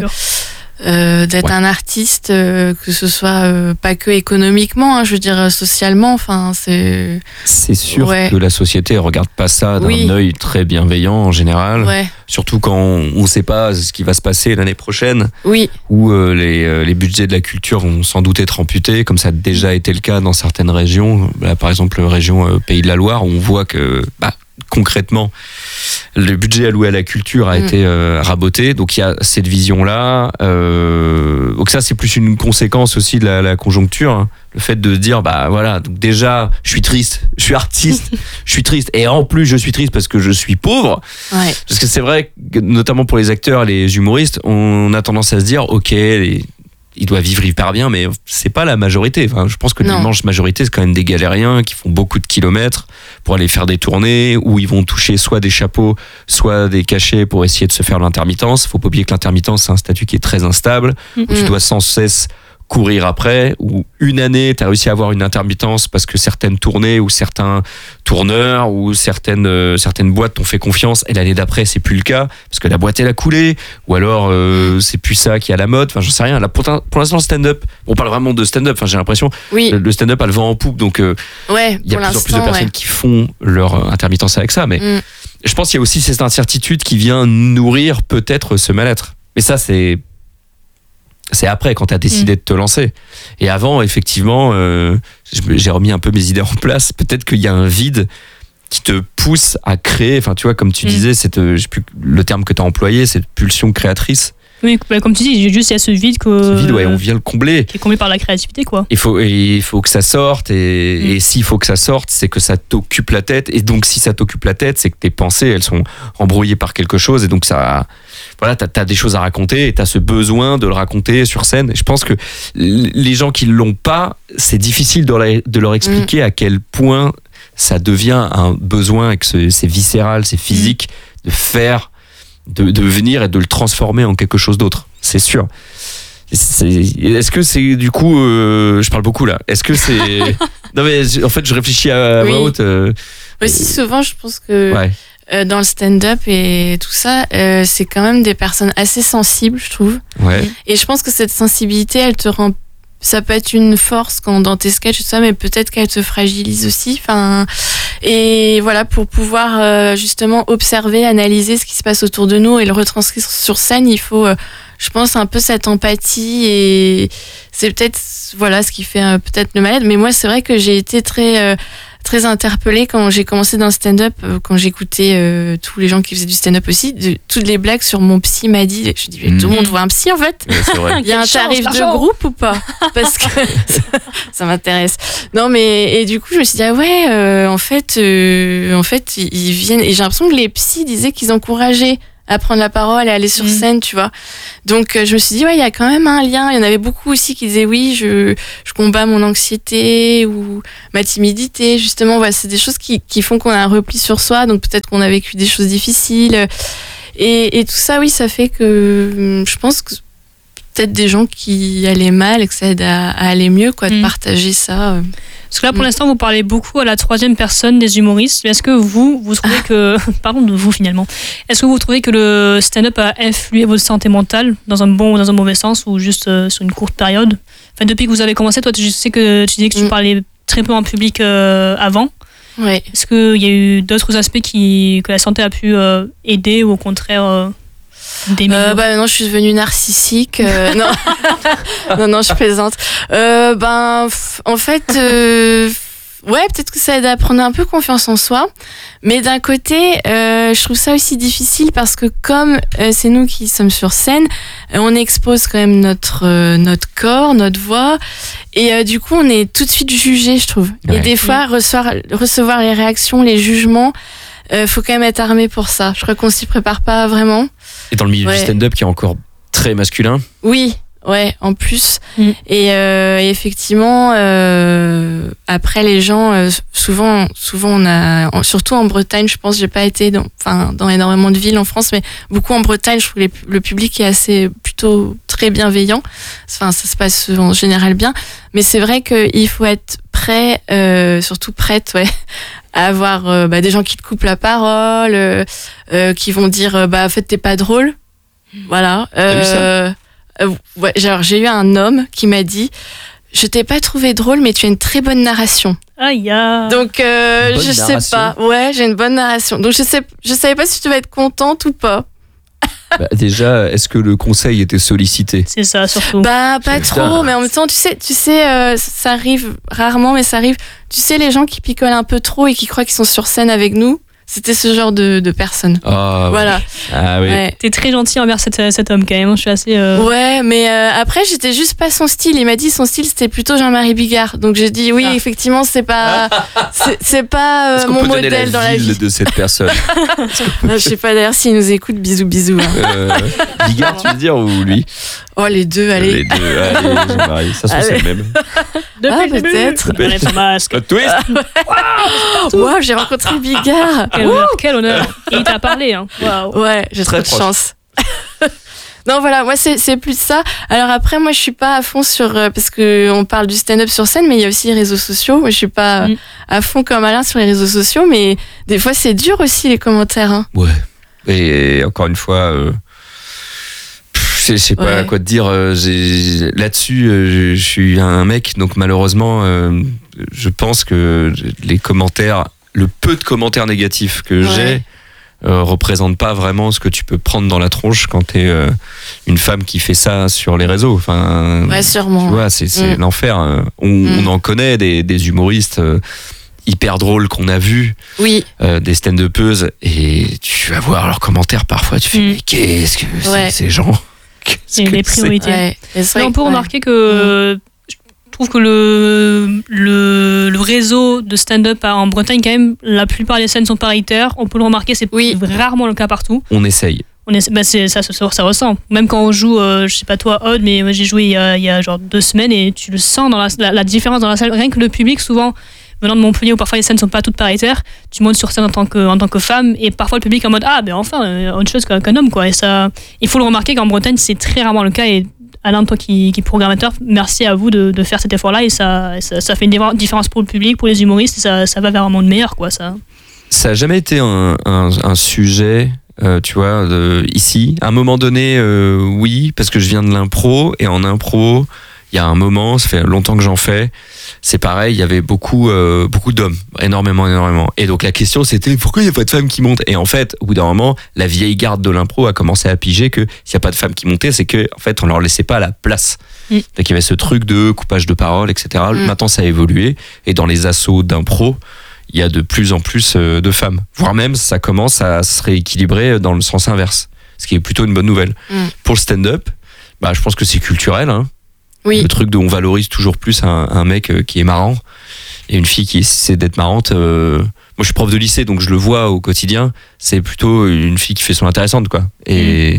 d'être un artiste, que ce soit pas que économiquement, je veux dire socialement. Enfin, c'est sûr que la société regarde pas ça d'un œil très bienveillant en général. Surtout quand on sait pas ce qui va se passer l'année prochaine. Où les budgets de la culture vont sans doute être amputés, comme ça a déjà été le cas dans certaines régions. Là, par exemple, la région Pays de la Loire, où on voit que concrètement, le budget alloué à la culture a été raboté. Donc il y a cette vision-là. Donc ça, c'est plus une conséquence aussi de la conjoncture. Hein. Le fait de dire, donc déjà, je suis triste, je suis artiste, je suis triste. Et en plus, je suis triste parce que je suis pauvre. Parce que c'est vrai, notamment pour les acteurs, les humoristes, on a tendance à se dire, ok, il doit vivre hyper bien, mais c'est pas la majorité. Enfin, je pense que l'immense majorité, c'est quand même des galériens qui font beaucoup de kilomètres pour aller faire des tournées, où ils vont toucher soit des chapeaux, soit des cachets pour essayer de se faire l'intermittence. Faut pas oublier que l'intermittence, c'est un statut qui est très instable, où tu dois sans cesse courir après, ou une année, tu as réussi à avoir une intermittence parce que certaines tournées ou certains tourneurs ou certaines boîtes t'ont fait confiance, et l'année d'après, c'est plus le cas parce que la boîte, elle a coulé, ou alors c'est plus ça qui est à la mode. Enfin, j'en sais rien. Là, pour l'instant, le stand-up, on parle vraiment de stand-up. Enfin, j'ai l'impression le stand-up a le vent en poupe, donc il y a de plus en plus de personnes qui font leur intermittence avec ça. Mais je pense qu'il y a aussi cette incertitude qui vient nourrir peut-être ce mal-être. Mais ça, c'est après, quand tu as décidé de te lancer. Et avant, effectivement, j'ai remis un peu mes idées en place. Peut-être qu'il y a un vide qui te pousse à créer. Enfin, tu vois, comme tu disais, je sais plus le terme que tu as employé, cette pulsion créatrice. Oui, comme tu dis, il y a ce vide on vient le combler. Qui est comblé par la créativité, quoi. Il faut que ça sorte, et s'il faut que ça sorte, c'est que ça t'occupe la tête. Et donc, si ça t'occupe la tête, c'est que tes pensées, elles sont embrouillées par quelque chose. Et donc, t'as des choses à raconter, et t'as ce besoin de le raconter sur scène. Et je pense que les gens qui l'ont pas, c'est difficile de leur expliquer à quel point ça devient un besoin, et que c'est viscéral, c'est physique, de faire, de venir et de le transformer en quelque chose d'autre. C'est sûr. Est-ce que c'est du coup, je parle beaucoup là. Est-ce que c'est non mais en fait je réfléchis à voix haute. Aussi souvent, je pense que dans le stand-up et tout ça, c'est quand même des personnes assez sensibles, je trouve. Et je pense que cette sensibilité, elle te rend. Ça peut être une force dans tes sketchs et tout ça, mais peut-être qu'elle te fragilise aussi. Enfin, et voilà, pour pouvoir justement observer, analyser ce qui se passe autour de nous et le retranscrire sur scène, il faut je pense, un peu cette empathie et c'est peut-être ce qui fait peut-être le mal-être. Mais moi, c'est vrai que j'ai été très interpellée quand j'ai commencé dans le stand-up, quand j'écoutais tous les gens qui faisaient du stand-up aussi, toutes les blagues sur mon psy m'a dit, je dis, tout le monde voit un psy en fait. Ouais, c'est vrai. Il y a un tarif de groupe ou pas? Parce que ça m'intéresse. Non, mais et du coup, je me suis dit, en fait, ils viennent. Et j'ai l'impression que les psys disaient qu'ils encourageaient à prendre la parole et aller sur scène, tu vois. Donc, je me suis dit, il y a quand même un lien. Il y en avait beaucoup aussi qui disaient, oui, je combats mon anxiété ou ma timidité. Justement, voilà, c'est des choses qui font qu'on a un repli sur soi. Donc, peut-être qu'on a vécu des choses difficiles. Et tout ça, oui, ça fait que je pense que peut-être des gens qui allaient mal et que ça aide à aller mieux, quoi, de partager ça. Parce que là, pour l'instant, vous parlez beaucoup à la troisième personne des humoristes. Est-ce que vous trouvez que... Pardon de vous, finalement. Est-ce que vous trouvez que le stand-up a influé votre santé mentale, dans un bon ou dans un mauvais sens, ou juste sur une courte période? Enfin, depuis que vous avez commencé, toi, je sais que tu disais que tu parlais très peu en public avant. Ouais. Est-ce qu'il y a eu d'autres aspects que la santé a pu aider, ou au contraire... non, je suis devenue narcissique. Non, je plaisante. En fait, peut-être que ça aide à prendre un peu confiance en soi. Mais d'un côté, je trouve ça aussi difficile parce que comme c'est nous qui sommes sur scène, on expose quand même notre corps, notre voix. Et du coup, on est tout de suite jugé, je trouve. Ouais. Et des fois, recevoir les réactions, les jugements, faut quand même être armé pour ça. Je crois qu'on s'y prépare pas vraiment. Et dans le milieu du stand-up qui est encore très masculin. Oui, en plus. Et effectivement, après les gens, souvent on a, surtout en Bretagne, je pense, j'ai pas été dans énormément de villes en France, mais beaucoup en Bretagne, je trouve le public est plutôt très bienveillant. Enfin, ça se passe en général bien. Mais c'est vrai qu'il faut être prêt, surtout prête, à avoir des gens qui te coupent la parole, qui vont dire en fait t'es pas drôle. Voilà. J'ai eu un homme qui m'a dit, je t'ai pas trouvé drôle, mais tu as une très bonne narration. Aïe. Donc je sais pas. Ouais, j'ai une bonne narration. Donc je savais pas si tu vas être contente ou pas. Déjà, est-ce que le conseil était sollicité? C'est ça, surtout. Pas trop, mais en même temps, tu sais, ça arrive rarement, mais ça arrive. Tu sais, les gens qui picolent un peu trop et qui croient qu'ils sont sur scène avec nous, c'était ce genre de personnes. Oh, voilà. Ah oui. Ouais. T'es très gentil envers cet homme quand même. Je suis assez. Ouais, mais après j'étais juste pas son style. Il m'a dit son style c'était plutôt Jean-Marie Bigard. Donc j'ai dit oui, effectivement c'est pas c'est pas mon modèle dans la vie de cette personne. Je sais pas d'ailleurs s'il nous écoute. Bisous. Bigard tu veux dire ou lui? Oh les deux, allez. Les deux, allez, Jean-Marie. Ça se c'est le même. Depuis le peut-être. début. Enlève son masque. Twist. Wow, j'ai rencontré Bigard. Quel honneur. Et il t'a parlé, hein. Wow. Ouais, j'ai trop de chance. Non, voilà, moi c'est plus ça. Alors après, moi je suis pas à fond sur parce que on parle du stand-up sur scène, mais il y a aussi les réseaux sociaux. Moi je suis pas à fond comme Alain sur les réseaux sociaux, mais des fois c'est dur aussi les commentaires. Hein. Ouais. Et encore une fois, je sais pas quoi te dire. Là-dessus, je suis un mec, donc malheureusement, je pense que les commentaires, le peu de commentaires négatifs que j'ai, représente pas vraiment ce que tu peux prendre dans la tronche quand t'es une femme qui fait ça sur les réseaux. Enfin, sûrement. Tu vois, c'est l'enfer. On en connaît des humoristes hyper drôles qu'on a vus, des stand-upeuses, et tu vas voir leurs commentaires parfois, tu fais mais qu'est-ce que c'est ces gens? C'est les priorités. Mais on peut remarquer que je trouve que le réseau de stand-up en Bretagne, quand même, la plupart des scènes sont paritaires. On peut le remarquer, c'est rarement le cas partout. On essaye. Ça ressent. Même quand on joue, je sais pas toi, Aude, mais moi j'ai joué il y a genre 2 semaines et tu le sens dans la différence dans la salle. Rien que le public, souvent, venant de Montpellier où parfois les scènes sont pas toutes paritaires, tu montes sur scène en tant que femme et parfois le public est en mode autre chose qu'un homme, quoi. Et ça, il faut le remarquer qu'en Bretagne c'est très rarement le cas. Et Alain, toi qui est programmateur, merci à vous de faire cet effort là, et ça fait une différence pour le public, pour les humoristes, et ça va vers un monde meilleur, quoi. Ça a jamais été un sujet, tu vois, ici à un moment donné, oui, parce que je viens de l'impro, et en impro il il y a un moment, ça fait longtemps que j'en fais, c'est pareil, il y avait beaucoup d'hommes, énormément. Et donc la question c'était pourquoi il n'y a pas de femmes qui montent? Et en fait, au bout d'un moment, la vieille garde de l'impro a commencé à piger que s'il n'y a pas de femmes qui montaient, c'est que en fait on leur laissait pas la place. Donc il y avait ce truc de coupage de parole, etc. Maintenant ça a évolué, et dans les assos d'impro, il y a de plus en plus de femmes. Voire même ça commence à se rééquilibrer dans le sens inverse, ce qui est plutôt une bonne nouvelle. Pour le stand-up, je pense que c'est culturel, hein. Oui. Le truc de on valorise toujours plus un mec qui est marrant et une fille qui essaie d'être marrante. Moi, je suis prof de lycée, donc je le vois au quotidien. C'est plutôt une fille qui fait son intéressante, quoi. Et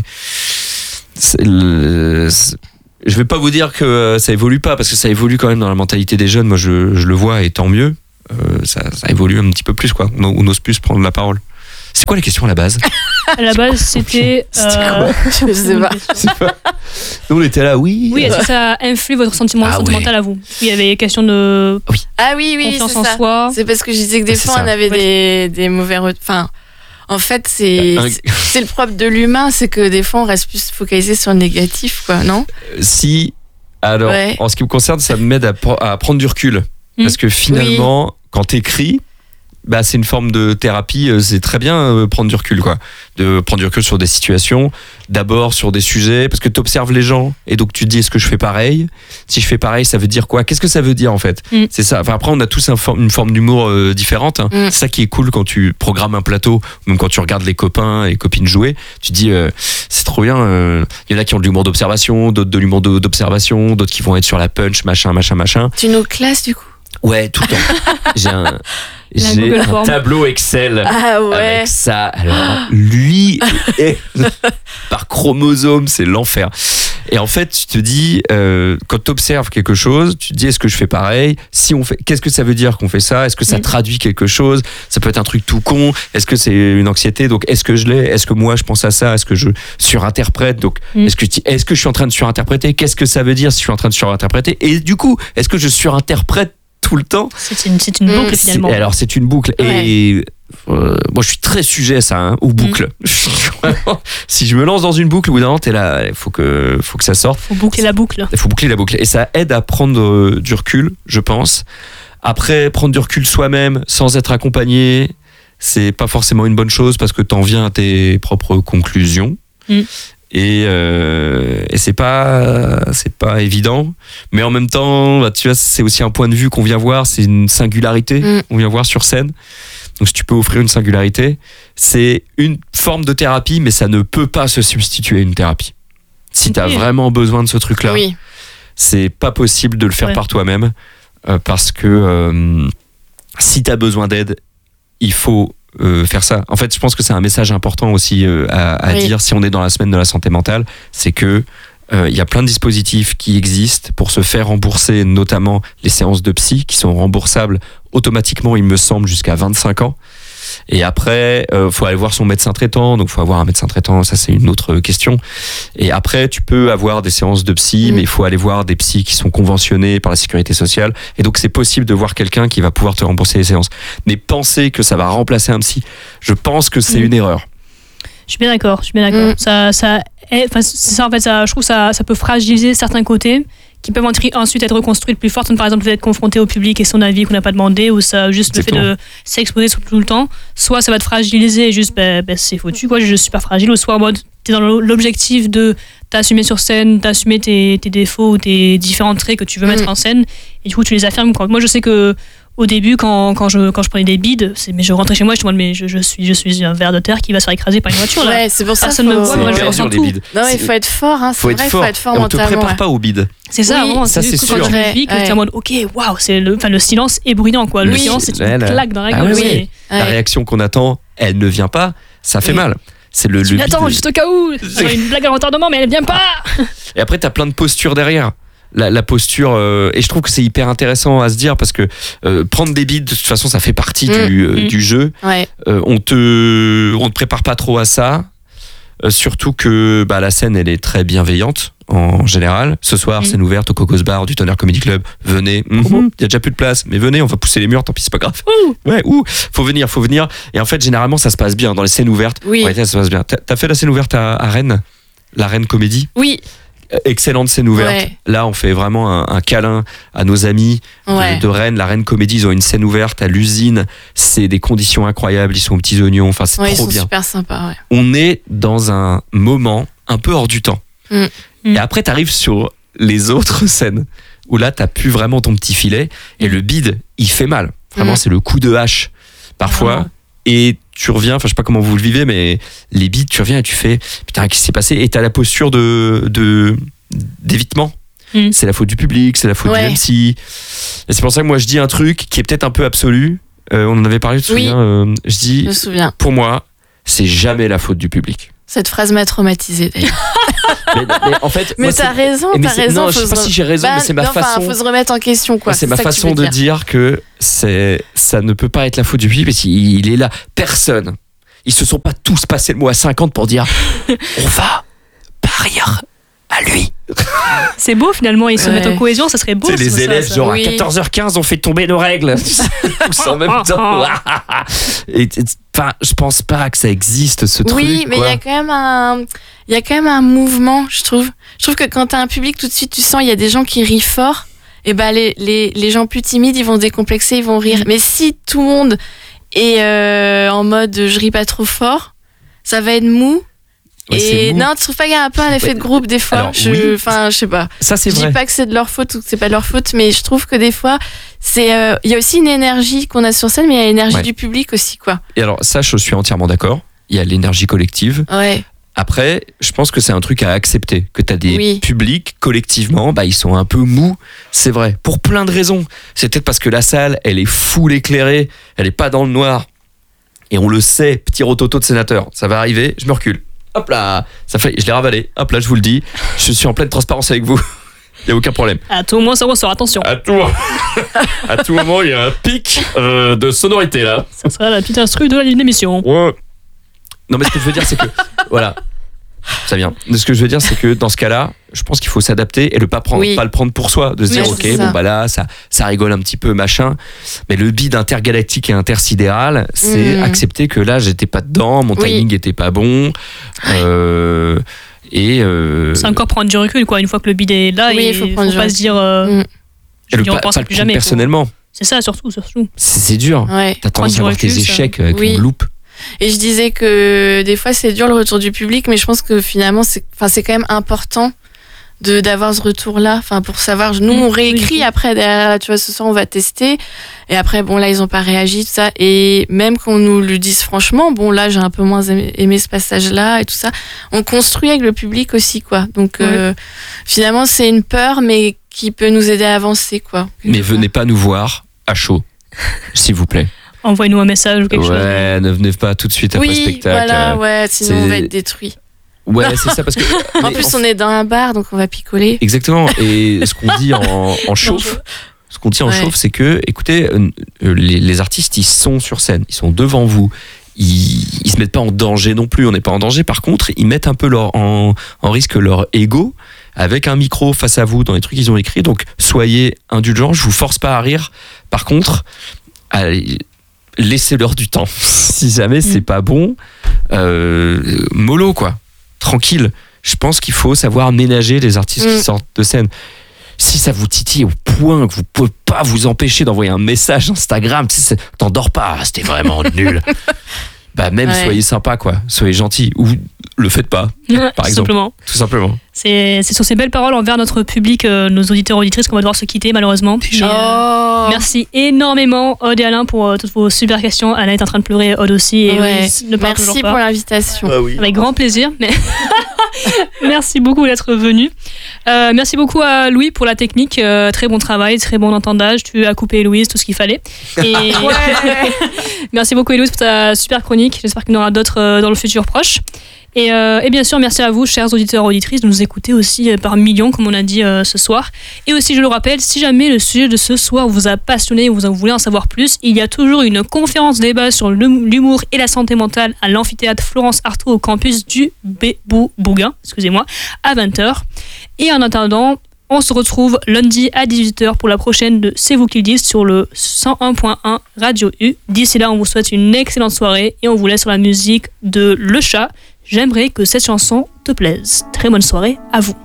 je vais pas vous dire que ça évolue pas, parce que ça évolue quand même dans la mentalité des jeunes. Moi, je le vois, et tant mieux. Ça évolue un petit peu plus, quoi. On n'ose plus prendre la parole. C'est quoi la question à la base? À la base, c'était. Je sais pas. Nous, on était là, oui. Oui, est-ce que ça influe votre sentiment sentimental à vous? Oui, il y avait question de confiance c'est en ça. soi. C'est parce que je disais que des fois, on avait des mauvais... Enfin, en fait, c'est le propre de l'humain, c'est que des fois, on reste plus focalisé sur le négatif, quoi, non? Si, alors, en ce qui me concerne, ça m'aide à prendre du recul. Parce que finalement, quand t'écris, c'est une forme de thérapie. C'est très bien prendre du recul, quoi. De prendre du recul sur des situations, d'abord sur des sujets, parce que tu observes les gens et donc tu te dis, est-ce que je fais pareil? Si je fais pareil, ça veut dire quoi? Qu'est-ce que ça veut dire, en fait? C'est ça. Enfin, après, on a tous une forme d'humour différente, hein. C'est ça qui est cool quand tu programmes un plateau, ou même quand tu regardes les copains et copines jouer. Tu te dis, c'est trop bien. Il y en a qui ont de l'humour d'observation, d'autres de l'humour d'observation, d'autres qui vont être sur la punch, machin. Tu nous classes, du coup? Ouais, tout le temps. J'ai un tableau Excel avec ça. Alors, lui, par chromosome, c'est l'enfer. Et en fait, tu te dis, quand tu observes quelque chose, tu te dis, est-ce que je fais pareil? Si on fait, qu'est-ce que ça veut dire qu'on fait ça? Est-ce que ça traduit quelque chose? Ça peut être un truc tout con. Est-ce que c'est une anxiété? Donc, est-ce que je l'ai? Est-ce que moi, je pense à ça? Est-ce que je surinterprète? Donc, est-ce que je suis en train de surinterpréter? Qu'est-ce que ça veut dire si je suis en train de surinterpréter? Et du coup, est-ce que je surinterprète tout le temps? C'est une boucle, finalement. Alors, c'est une boucle. Ouais. Et moi, je suis très sujet à ça, hein, aux boucles. Si je me lance dans une boucle, au bout d'un moment, t'es là, il faut que ça sorte. Faut boucler la boucle. Il faut boucler la boucle. Et ça aide à prendre du recul, je pense. Après, prendre du recul soi-même, sans être accompagné, c'est pas forcément une bonne chose, parce que t'en viens à tes propres conclusions. Et c'est pas évident, mais en même temps, tu vois, c'est aussi un point de vue qu'on vient voir, c'est une singularité qu'on vient voir sur scène. Donc si tu peux offrir une singularité, c'est une forme de thérapie, mais ça ne peut pas se substituer à une thérapie. Si tu as vraiment besoin de ce truc-là, c'est pas possible de le faire par toi-même, parce que si tu as besoin d'aide, il faut faire ça. En fait, je pense que c'est un message important aussi à dire si on est dans la semaine de la santé mentale, c'est que il y a plein de dispositifs qui existent pour se faire rembourser, notamment les séances de psy qui sont remboursables automatiquement, il me semble, jusqu'à 25 ans. Et après, faut aller voir son médecin traitant. Donc, faut avoir un médecin traitant. Ça, c'est une autre question. Et après, tu peux avoir des séances de psy, mais il faut aller voir des psys qui sont conventionnés par la sécurité sociale. Et donc, c'est possible de voir quelqu'un qui va pouvoir te rembourser les séances. Mais penser que ça va remplacer un psy, je pense que c'est une erreur. Je suis bien d'accord. C'est ça, en fait, je trouve que ça peut fragiliser certains côtés qui peuvent ensuite être reconstruits plus fort, par exemple d'être confronté au public et son avis qu'on n'a pas demandé, ou ça juste Exactement. Le fait de s'exposer tout le temps, soit ça va te fragiliser et juste c'est foutu, quoi, je suis pas fragile, ou soit en mode t'es dans l'objectif de t'assumer sur scène, t'assumer tes défauts ou tes différents traits que tu veux mettre en scène, et du coup tu les affirmes, quoi. Moi je sais que au début, quand je prenais des bides, mais je rentrais chez moi, je suis un ver de terre qui va se faire écraser par une voiture. Là. Ouais, c'est pour ça. Personne ne me voit, moi je ressens tout. Non, il faut être fort, hein. Faut être fort mentalement. On te prépare pas au bide. C'est ça, vraiment. Ça c'est sûr. Quand tu vis, que t'es en mode, ok, waouh, le silence est bruyant, quoi. Le silence, c'est une claque dans la gueule. La réaction qu'on attend, elle ne vient pas, ça fait mal. C'est le bide. Attends, juste au cas où, j'ai une blague à retardement, mais elle vient pas. Et après, t'as plein de postures derrière. La posture, et je trouve que c'est hyper intéressant à se dire, parce que prendre des bides, de toute façon, ça fait partie du jeu. Ouais. On te prépare pas trop à ça, surtout que la scène, elle est très bienveillante en général. Ce soir, scène ouverte au Cocos Bar du Tonnerre Comedy Club. Venez, il y a déjà plus de place, mais venez, on va pousser les murs, tant pis, c'est pas grave. Faut venir. Et en fait, généralement, ça se passe bien dans les scènes ouvertes. Oui. Ouais, ça se passe bien. T'as fait la scène ouverte à Rennes, la Rennes Comédie? Oui. excellente scène ouverte. Ouais. Là, on fait vraiment un câlin à nos amis de Rennes. La Rennes Comédie, ils ont une scène ouverte à l'usine. C'est des conditions incroyables. Ils sont aux petits oignons. Enfin, c'est trop bien. Ils sont super sympas. Ouais. On est dans un moment un peu hors du temps. Et après, t'arrives sur les autres scènes où là, t'as plus vraiment ton petit filet et le bide, il fait mal. Vraiment, c'est le coup de hache parfois. Et tu reviens, enfin je sais pas comment vous le vivez, mais les bides, tu reviens et tu fais putain, qu'est-ce qui s'est passé? Et t'as la posture d'évitement. C'est la faute du public, c'est la faute du MC. Et c'est pour ça que moi je dis un truc qui est peut-être un peu absolu. On en avait parlé, tu te souviens? Je dis, je me souviens. Pour moi, c'est jamais la faute du public. Cette phrase m'a traumatisée d'ailleurs. mais en fait, mais t'as raison. Non, je sais pas si j'ai raison, mais c'est ma façon. Faut se remettre en question, quoi. C'est ma façon de dire que ça ne peut pas être la faute du public, parce qu'il est là. Personne. Ils se sont pas tous passé le mot à 50 pour dire on va parier à lui. C'est beau finalement, ils se mettent en cohésion, ça serait beau. C'est les élèves, genre à 14h15, on fait tomber nos règles. Tous en même temps. Enfin, je pense pas que ça existe ce truc. Oui, mais il y a quand même un mouvement, je trouve. Je trouve que quand t'as un public, tout de suite, tu sens il y a des gens qui rient fort. Et ben les gens plus timides, ils vont se décomplexer, ils vont rire. Mais si tout le monde est en mode je ris pas trop fort, ça va être mou. Et non, tu trouves pas qu'il y a un peu un effet de groupe des fois? Je sais pas. Ça, c'est vrai. Je dis pas que c'est de leur faute ou que c'est pas de leur faute, mais je trouve que des fois, il y a aussi une énergie qu'on a sur scène, mais il y a l'énergie du public aussi, quoi. Et alors, ça, je suis entièrement d'accord. Il y a l'énergie collective. Ouais. Après, je pense que c'est un truc à accepter, que t'as des publics, collectivement, ils sont un peu mous, c'est vrai, pour plein de raisons. C'est peut-être parce que la salle, elle est full éclairée, elle est pas dans le noir, et on le sait, petit rototo de sénateur, ça va arriver, je me recule. Hop là, je l'ai ravalé. Hop là, je vous le dis, je suis en pleine transparence avec vous. Il n'y a aucun problème. À tout moment, ça ressort, attention. À tout moment, il y a un pic de sonorité là. Ça sera la petite instru de l'émission. Ouais. Non, mais ce que je veux dire, c'est que voilà, ça vient. Ce que je veux dire, c'est que dans ce cas-là, je pense qu'il faut s'adapter et pas le prendre pour soi, de se dire ok, bon là, ça rigole un petit peu, machin. Mais le bide intergalactique et intersidéral, c'est accepter que là, j'étais pas dedans, mon timing était pas bon. C'est encore prendre du recul, quoi. Une fois que le bide est là, il faut pas se dire. Je n'y repense plus jamais. Personnellement. C'est ça, surtout. C'est dur. Ouais. T'as tendance à voir tes échecs avec une loupe. Et je disais que des fois c'est dur le retour du public, mais je pense que finalement c'est quand même important d'avoir ce retour-là, pour savoir. Nous on réécrit après derrière, là, tu vois, ce soir on va tester, et après bon là ils ont pas réagi, tout ça, et même qu'on nous le dise franchement, bon là j'ai un peu moins aimé ce passage-là et tout ça, on construit avec le public aussi, quoi. Donc finalement c'est une peur, mais qui peut nous aider à avancer, quoi. Mais venez pas nous voir à chaud, s'il vous plaît. Envoyez-nous un message ou quelque chose. Ouais, ne venez pas tout de suite après le spectacle. Voilà, sinon on va être détruits. Ouais, c'est ça, parce que. En plus, on est dans un bar, donc on va picoler. Exactement. Et ce qu'on dit en chauffe, c'est que, écoutez, les artistes, ils sont sur scène, ils sont devant vous. Ils se mettent pas en danger non plus. On n'est pas en danger. Par contre, ils mettent un peu en risque leur ego avec un micro face à vous dans les trucs qu'ils ont écrits. Donc, soyez indulgents. Je vous force pas à rire. Par contre, laissez-leur du temps. Si jamais c'est pas bon, mollo, quoi. Tranquille. Je pense qu'il faut savoir ménager les artistes qui sortent de scène. Si ça vous titille au point que vous pouvez pas vous empêcher d'envoyer un message Instagram, t'endors pas, c'était vraiment nul. Soyez sympa, quoi. Soyez gentil. Ou le faites pas, par exemple. Tout simplement. C'est sur ces belles paroles envers notre public, nos auditeurs et auditrices, qu'on va devoir se quitter, malheureusement. Merci énormément, Aude et Alain, pour toutes vos super questions. Alain est en train de pleurer, Aude aussi. Et merci pour l'invitation. Avec grand plaisir. Merci beaucoup d'être venu. Merci beaucoup à Louis pour la technique. Très bon travail, très bon entendage. Tu as coupé Louise tout ce qu'il fallait. Et merci beaucoup, Louise, pour ta super chronique. J'espère qu'il y en aura d'autres dans le futur proche. Et bien sûr, merci à vous, chers auditeurs et auditrices, de nous écouter aussi par millions, comme on a dit ce soir. Et aussi, je le rappelle, si jamais le sujet de ce soir vous a passionné ou vous voulez en savoir plus, il y a toujours une conférence débat sur l'humour et la santé mentale à l'amphithéâtre Florence Artaud au campus du Bougain, à 20h. Et en attendant, on se retrouve lundi à 18h pour la prochaine de C'est vous qui le dites sur le 101.1 Radio U. D'ici là, on vous souhaite une excellente soirée et on vous laisse sur la musique de Le Chat. J'aimerais que cette chanson te plaise. Très bonne soirée à vous.